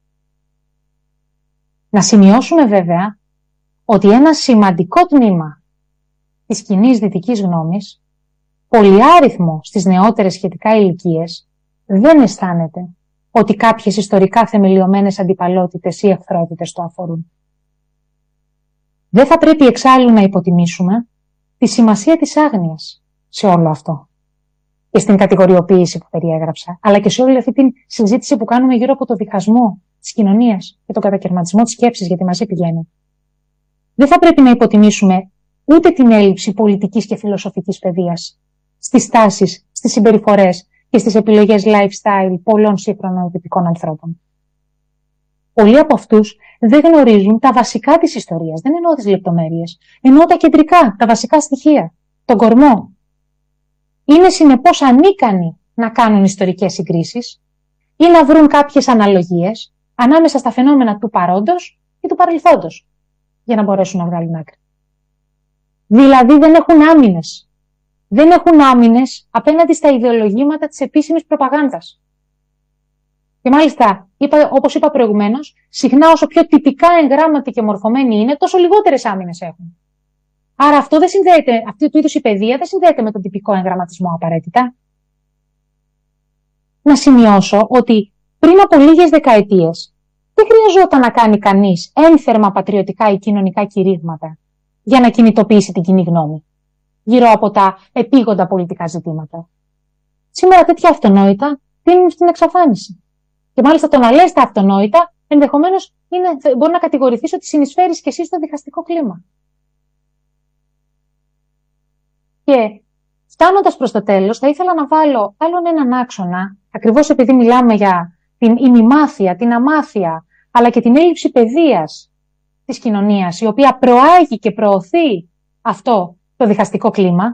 Να σημειώσουμε βέβαια ότι ένα σημαντικό τμήμα της κοινής δυτικής γνώμης, πολυάριθμο στις νεότερες σχετικά ηλικίες, δεν αισθάνεται ότι κάποιες ιστορικά θεμελιωμένες αντιπαλότητες ή εχθρότητες το αφορούν. Δεν θα πρέπει εξάλλου να υποτιμήσουμε τη σημασία της άγνοιας σε όλο αυτό και στην κατηγοριοποίηση που περιέγραψα, αλλά και σε όλη αυτή τη συζήτηση που κάνουμε γύρω από το διχασμό της κοινωνίας και τον κατακαιρματισμό της σκέψης, γιατί μαζί πηγαίνουν. Δεν θα πρέπει να υποτιμήσουμε ούτε την έλλειψη πολιτικής και φιλοσοφικής παιδείας στις τάσεις, στις συμπεριφορές και στις επιλογές lifestyle πολλών σύγχρονων τυπικών ανθρώπων. Πολλοί από αυτούς δεν γνωρίζουν τα βασικά της ιστορίας, δεν εννοώ τις λεπτομέρειες, εννοώ τα κεντρικά, τα βασικά στοιχεία, τον κορμό. Είναι συνεπώς ανίκανοι να κάνουν ιστορικές συγκρίσεις ή να βρουν κάποιες αναλογίες ανάμεσα στα φαινόμενα του παρόντος και του παρελθόντος, για να μπορέσουν να βγάλουν άκρη. Δηλαδή δεν έχουν άμυνες. Δεν έχουν άμυνες απέναντι στα ιδεολογήματα της επίσημης προπαγάνδας. Και μάλιστα, είπα, όπως είπα προηγουμένως, συχνά όσο πιο τυπικά εγγράμματοι και μορφωμένοι είναι, τόσο λιγότερες άμυνες έχουν. Άρα αυτό δεν συνδέεται, αυτή του είδους η παιδεία δεν συνδέεται με τον τυπικό εγγραμματισμό απαραίτητα. Να σημειώσω ότι πριν από λίγες δεκαετίες δεν χρειαζόταν να κάνει κανείς ένθερμα πατριωτικά ή κοινωνικά κηρύγματα για να κινητοποιήσει την κοινή γνώμη γύρω από τα επίγοντα πολιτικά ζητήματα. Σήμερα τέτοια αυτονόητα τείνουν στην εξαφάνιση. Και μάλιστα το να λες τα αυτονόητα ενδεχομένως είναι, μπορεί να κατηγορηθείς ότι συνεισφέρεις και εσύ στο διχαστικό κλίμα. Και φτάνοντας προς το τέλος, θα ήθελα να βάλω άλλον έναν άξονα, ακριβώς επειδή μιλάμε για την ημιμάθεια, την αμάθεια, αλλά και την έλλειψη παιδείας της κοινωνίας, η οποία προάγει και προωθεί αυτό το διχαστικό κλίμα,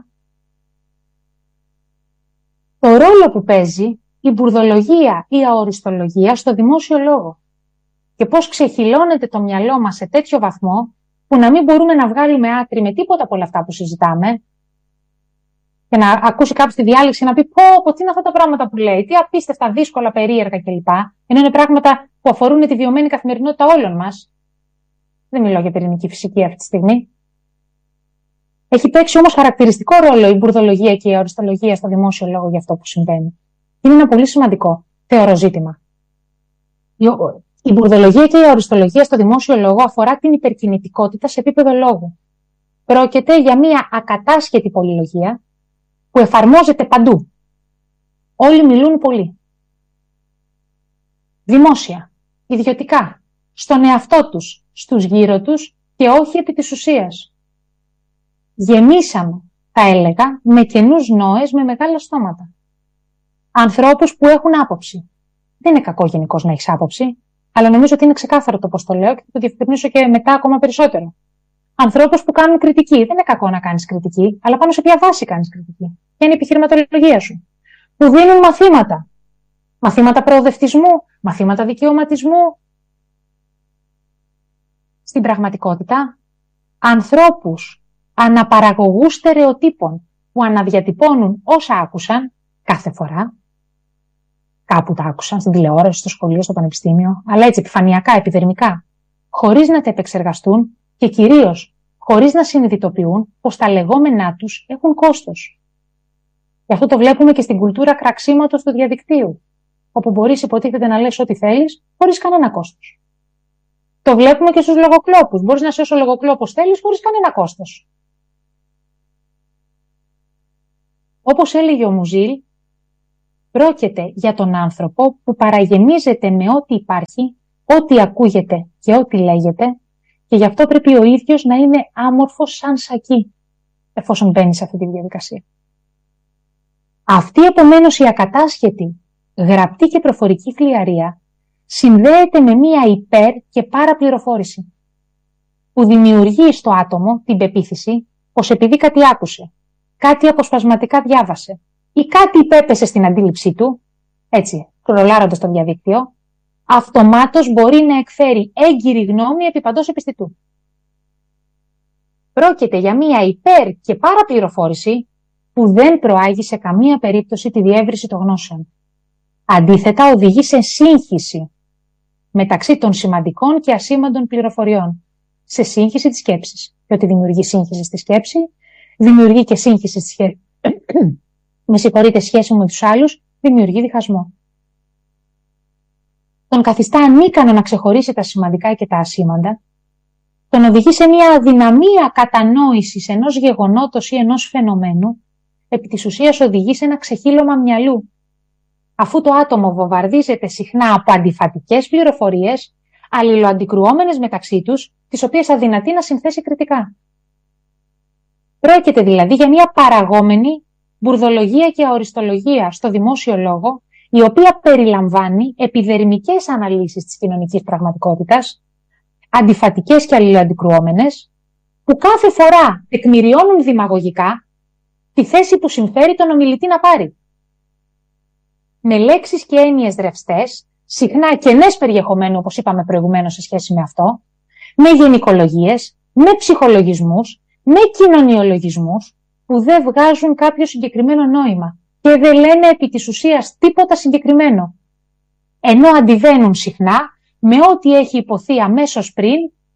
το ρόλο που παίζει η μπουρδολογία ή η αοριστολογία στο δημόσιο λόγο και πώς ξεχυλώνεται το μυαλό μας σε τέτοιο βαθμό που να μην μπορούμε να βγάλουμε άκρη με τίποτα από όλα αυτά που συζητάμε και να ακούσει κάποιος τη διάλεξη να πει πω, πω τι είναι αυτά τα πράγματα που λέει, τι απίστευτα δύσκολα, περίεργα κλπ. Ενώ είναι πράγματα που αφορούν τη βιωμένη καθημερινότητα όλων μας. Δεν μιλάω για πυρηνική φυσική αυτή τη στιγμή. Έχει παίξει όμως χαρακτηριστικό ρόλο η μπουρδολογία και η αοριστολογία στο δημόσιο λόγο για αυτό που συμβαίνει. Είναι ένα πολύ σημαντικό θεωρώ ζήτημα. Η μπουρδολογία και η αοριστολογία στο δημόσιο λόγο αφορά την υπερκινητικότητα σε επίπεδο λόγου. Πρόκειται για μια ακατάσχετη πολυλογία που εφαρμόζεται παντού. Όλοι μιλούν πολύ. Δημόσια, ιδιωτικά, στον εαυτό τους, στους γύρω τους και όχι επί της ουσίας. Γεμίσαμε, θα έλεγα, με καινούς νόες με μεγάλα στόματα. Ανθρώπους που έχουν άποψη. Δεν είναι κακό γενικώς να έχεις άποψη, αλλά νομίζω ότι είναι ξεκάθαρο το πώς το λέω και θα το διευκρινίσω και μετά ακόμα περισσότερο. Ανθρώπους που κάνουν κριτική. Δεν είναι κακό να κάνεις κριτική, αλλά πάνω σε ποια βάση κάνεις κριτική. Ποια είναι η επιχειρηματολογία σου. Που δίνουν μαθήματα. Μαθήματα προοδευτισμού, μαθήματα δικαιωματισμού. Στην πραγματικότητα, ανθρώπους αναπαραγωγούς στερεοτύπων που αναδιατυπώνουν όσα άκουσαν κάθε φορά. Κάπου τα άκουσαν, στην τηλεόραση, στο σχολείο, στο πανεπιστήμιο, αλλά έτσι επιφανειακά, επιδερμικά, χωρίς να τα επεξεργαστούν και κυρίως χωρίς να συνειδητοποιούν πως τα λεγόμενά τους έχουν κόστος. Και αυτό το βλέπουμε και στην κουλτούρα κραξίματος του διαδικτύου, όπου μπορείς υποτίθεται να λες ό,τι θέλεις, χωρίς κανένα κόστος. Το βλέπουμε και στους λογοκλόπους. Μπορείς να είσαι όσο λογοκλόπος θέλεις χωρίς κανένα κόστος. Όπως έλεγε ο Μουζίλ, πρόκειται για τον άνθρωπο που παραγεμίζεται με ό,τι υπάρχει, ό,τι ακούγεται και ό,τι λέγεται, και γι' αυτό πρέπει ο ίδιος να είναι άμορφος σαν σακί, εφόσον μπαίνει σε αυτή τη διαδικασία. Αυτή επομένως η ακατάσχετη, γραπτή και προφορική φλιαρία συνδέεται με μία υπέρ και παραπληροφόρηση, που δημιουργεί στο άτομο την πεποίθηση πως επειδή κάτι άκουσε, κάτι αποσπασματικά διάβασε ή κάτι υπέπεσε στην αντίληψή του, έτσι, κρολάροντας το διαδίκτυο, αυτομάτως μπορεί να εκφέρει έγκυρη γνώμη επί παντός επιστητού. Πρόκειται για μία υπέρ και παραπληροφόρηση που δεν προάγει σε καμία περίπτωση τη διεύρυνση των γνώσεων. Αντίθετα, οδηγεί σε σύγχυση μεταξύ των σημαντικών και ασήμαντων πληροφοριών, σε σύγχυση της σκέψης. Και ότι δημιουργεί σύγχυση στη σκέψη, δημιουργεί και σύγχυση στη σχέση. Με συγχωρείτε, σχέση με τους άλλους, δημιουργεί διχασμό. Τον καθιστά ανίκανο να ξεχωρίσει τα σημαντικά και τα ασήμαντα, τον οδηγεί σε μια αδυναμία κατανόησης ενός γεγονότος ή ενός φαινομένου, επί της ουσίας οδηγεί σε ένα ξεχύλωμα μυαλού, αφού το άτομο βομβαρδίζεται συχνά από αντιφατικές πληροφορίες, αλληλοαντικρουόμενες μεταξύ τους, τις οποίες αδυνατεί να συνθέσει κριτικά. Πρόκειται δηλαδή για μια παραγόμενη μπουρδολογία και αοριστολογία στο δημόσιο λόγο, η οποία περιλαμβάνει επιδερμικές αναλύσεις της κοινωνικής πραγματικότητας, αντιφατικές και αλληλοαντικρουόμενες, που κάθε φορά τεκμηριώνουν δημαγωγικά τη θέση που συμφέρει τον ομιλητή να πάρει. Με λέξεις και έννοιες ρευστές, συχνά κενές περιεχομένου, όπως είπαμε προηγουμένως σε σχέση με αυτό, με γενικολογίες, με ψυχολογισμούς, με κοινωνιολογισμούς, που δεν βγάζουν κάποιο συγκεκριμένο νόημα και δεν λένε επί της ουσίας τίποτα συγκεκριμένο, ενώ αντιβαίνουν συχνά με ό,τι έχει υποθεί αμέσως πριν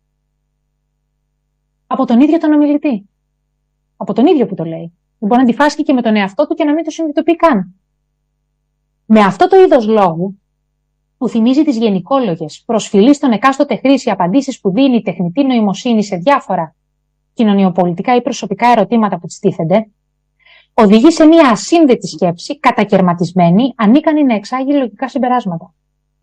από τον ίδιο τον ομιλητή. Από τον ίδιο που το λέει. Μπορεί να αντιφάσκει και με τον εαυτό του και να μην το συνειδητοποιεί καν. Με αυτό το είδος λόγου, που θυμίζει τις γενικόλογες, προσφυλεί στον εκάστοτε χρήση απαντήσεις που δίνει η τεχνητή νοημοσύνη σε διάφορα κοινωνιοπολιτικά ή προσωπικά ερωτήματα που της τίθενται, οδηγεί σε μια ασύνδετη σκέψη, κατακερματισμένη, ανίκανη να εξάγει λογικά συμπεράσματα.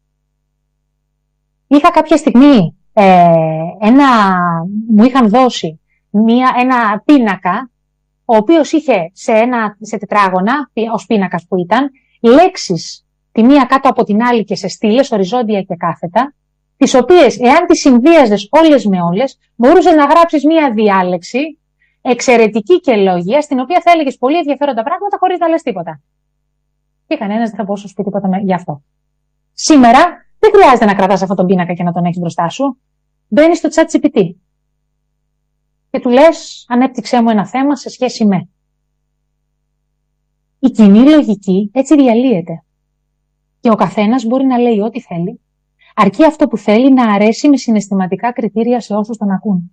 Είχα κάποια στιγμή, ε, ένα, μου είχαν δώσει μια, ένα πίνακα, ο οποίος είχε σε, ένα, σε τετράγωνα, ως πίνακας που ήταν, λέξεις τη μία κάτω από την άλλη και σε στήλες, οριζόντια και κάθετα, τις οποίες, εάν τις συνδύαζες όλες με όλες, μπορούσες να γράψεις μία διάλεξη εξαιρετική και λόγια, στην οποία θα έλεγες πολύ ενδιαφέροντα πράγματα χωρίς να λες τίποτα. Και κανένας δεν θα μπορούσε να σου πει τίποτα γι' αυτό. Σήμερα δεν χρειάζεται να κρατάς αυτόν τον πίνακα και να τον έχεις μπροστά σου. Μπαίνεις στο ChatGPT και του λες, ανέπτυξέ μου ένα θέμα σε σχέση με. Η κοινή λογική έτσι διαλύεται. Και ο καθένας μπορεί να λέει ό,τι θέλει, αρκεί αυτό που θέλει να αρέσει με συναισθηματικά κριτήρια σε όσους τον ακούν.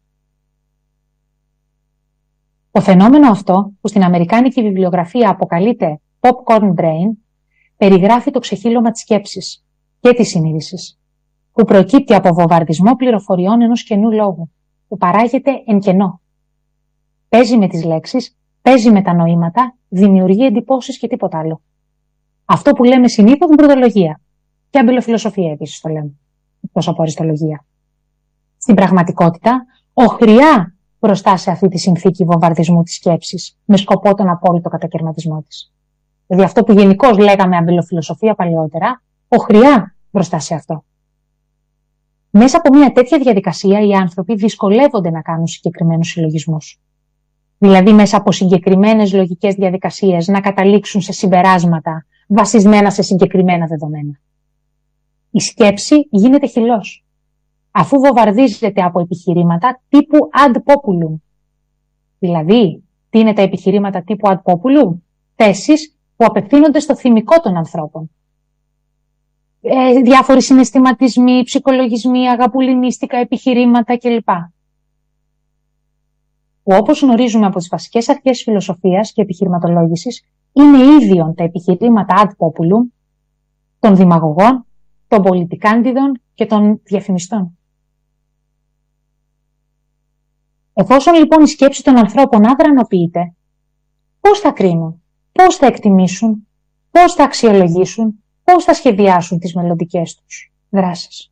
Το φαινόμενο αυτό, που στην αμερικάνικη βιβλιογραφία αποκαλείται popcorn brain, περιγράφει το ξεχύλωμα της σκέψης και της συνείδησης, που προκύπτει από βομβαρδισμό πληροφοριών ενός καινού λόγου, που παράγεται εν κενό. Παίζει με τις λέξεις, παίζει με τα νοήματα, δημιουργεί εντυπώσεις και τίποτα άλλο. Αυτό που λέμε συνήθως μπουρδολογία. Και αμπελοφιλοσοφία επίσης το λέμε, εκτός από αριστολογία. Στην πραγματικότητα, οχριά μπροστά σε αυτή τη συνθήκη βομβαρδισμού της σκέψης, με σκοπό τον απόλυτο κατακαιρματισμό της. Δηλαδή αυτό που γενικώς λέγαμε αμπελοφιλοσοφία παλαιότερα, οχριά μπροστά σε αυτό. Μέσα από μια τέτοια διαδικασία οι άνθρωποι δυσκολεύονται να κάνουν συγκεκριμένους συλλογισμούς. Δηλαδή μέσα από συγκεκριμένες λογικές διαδικασίες να καταλήξουν σε συμπεράσματα βασισμένα σε συγκεκριμένα δεδομένα. Η σκέψη γίνεται χυλός, αφού βομβαρδίζεται από επιχειρήματα τύπου ad populum. Δηλαδή, τι είναι τα επιχειρήματα τύπου ad populum? Θέσεις που απευθύνονται στο θυμικό των ανθρώπων. Ε, διάφοροι συναισθηματισμοί, ψυχολογισμοί, αγαπουλινίστικα επιχειρήματα κλπ. Που όπως γνωρίζουμε από τις βασικές αρχές φιλοσοφίας και επιχειρηματολόγησης, είναι ίδιον τα επιχειρήματα ad populum των δημαγωγών, των πολιτικάντιδων και των διαφημιστών. Εφόσον λοιπόν η σκέψη των ανθρώπων αδρανοποιείται, πώς θα κρίνουν, πώς θα εκτιμήσουν, πώς θα αξιολογήσουν, πώς θα σχεδιάσουν τις μελλοντικές τους δράσεις?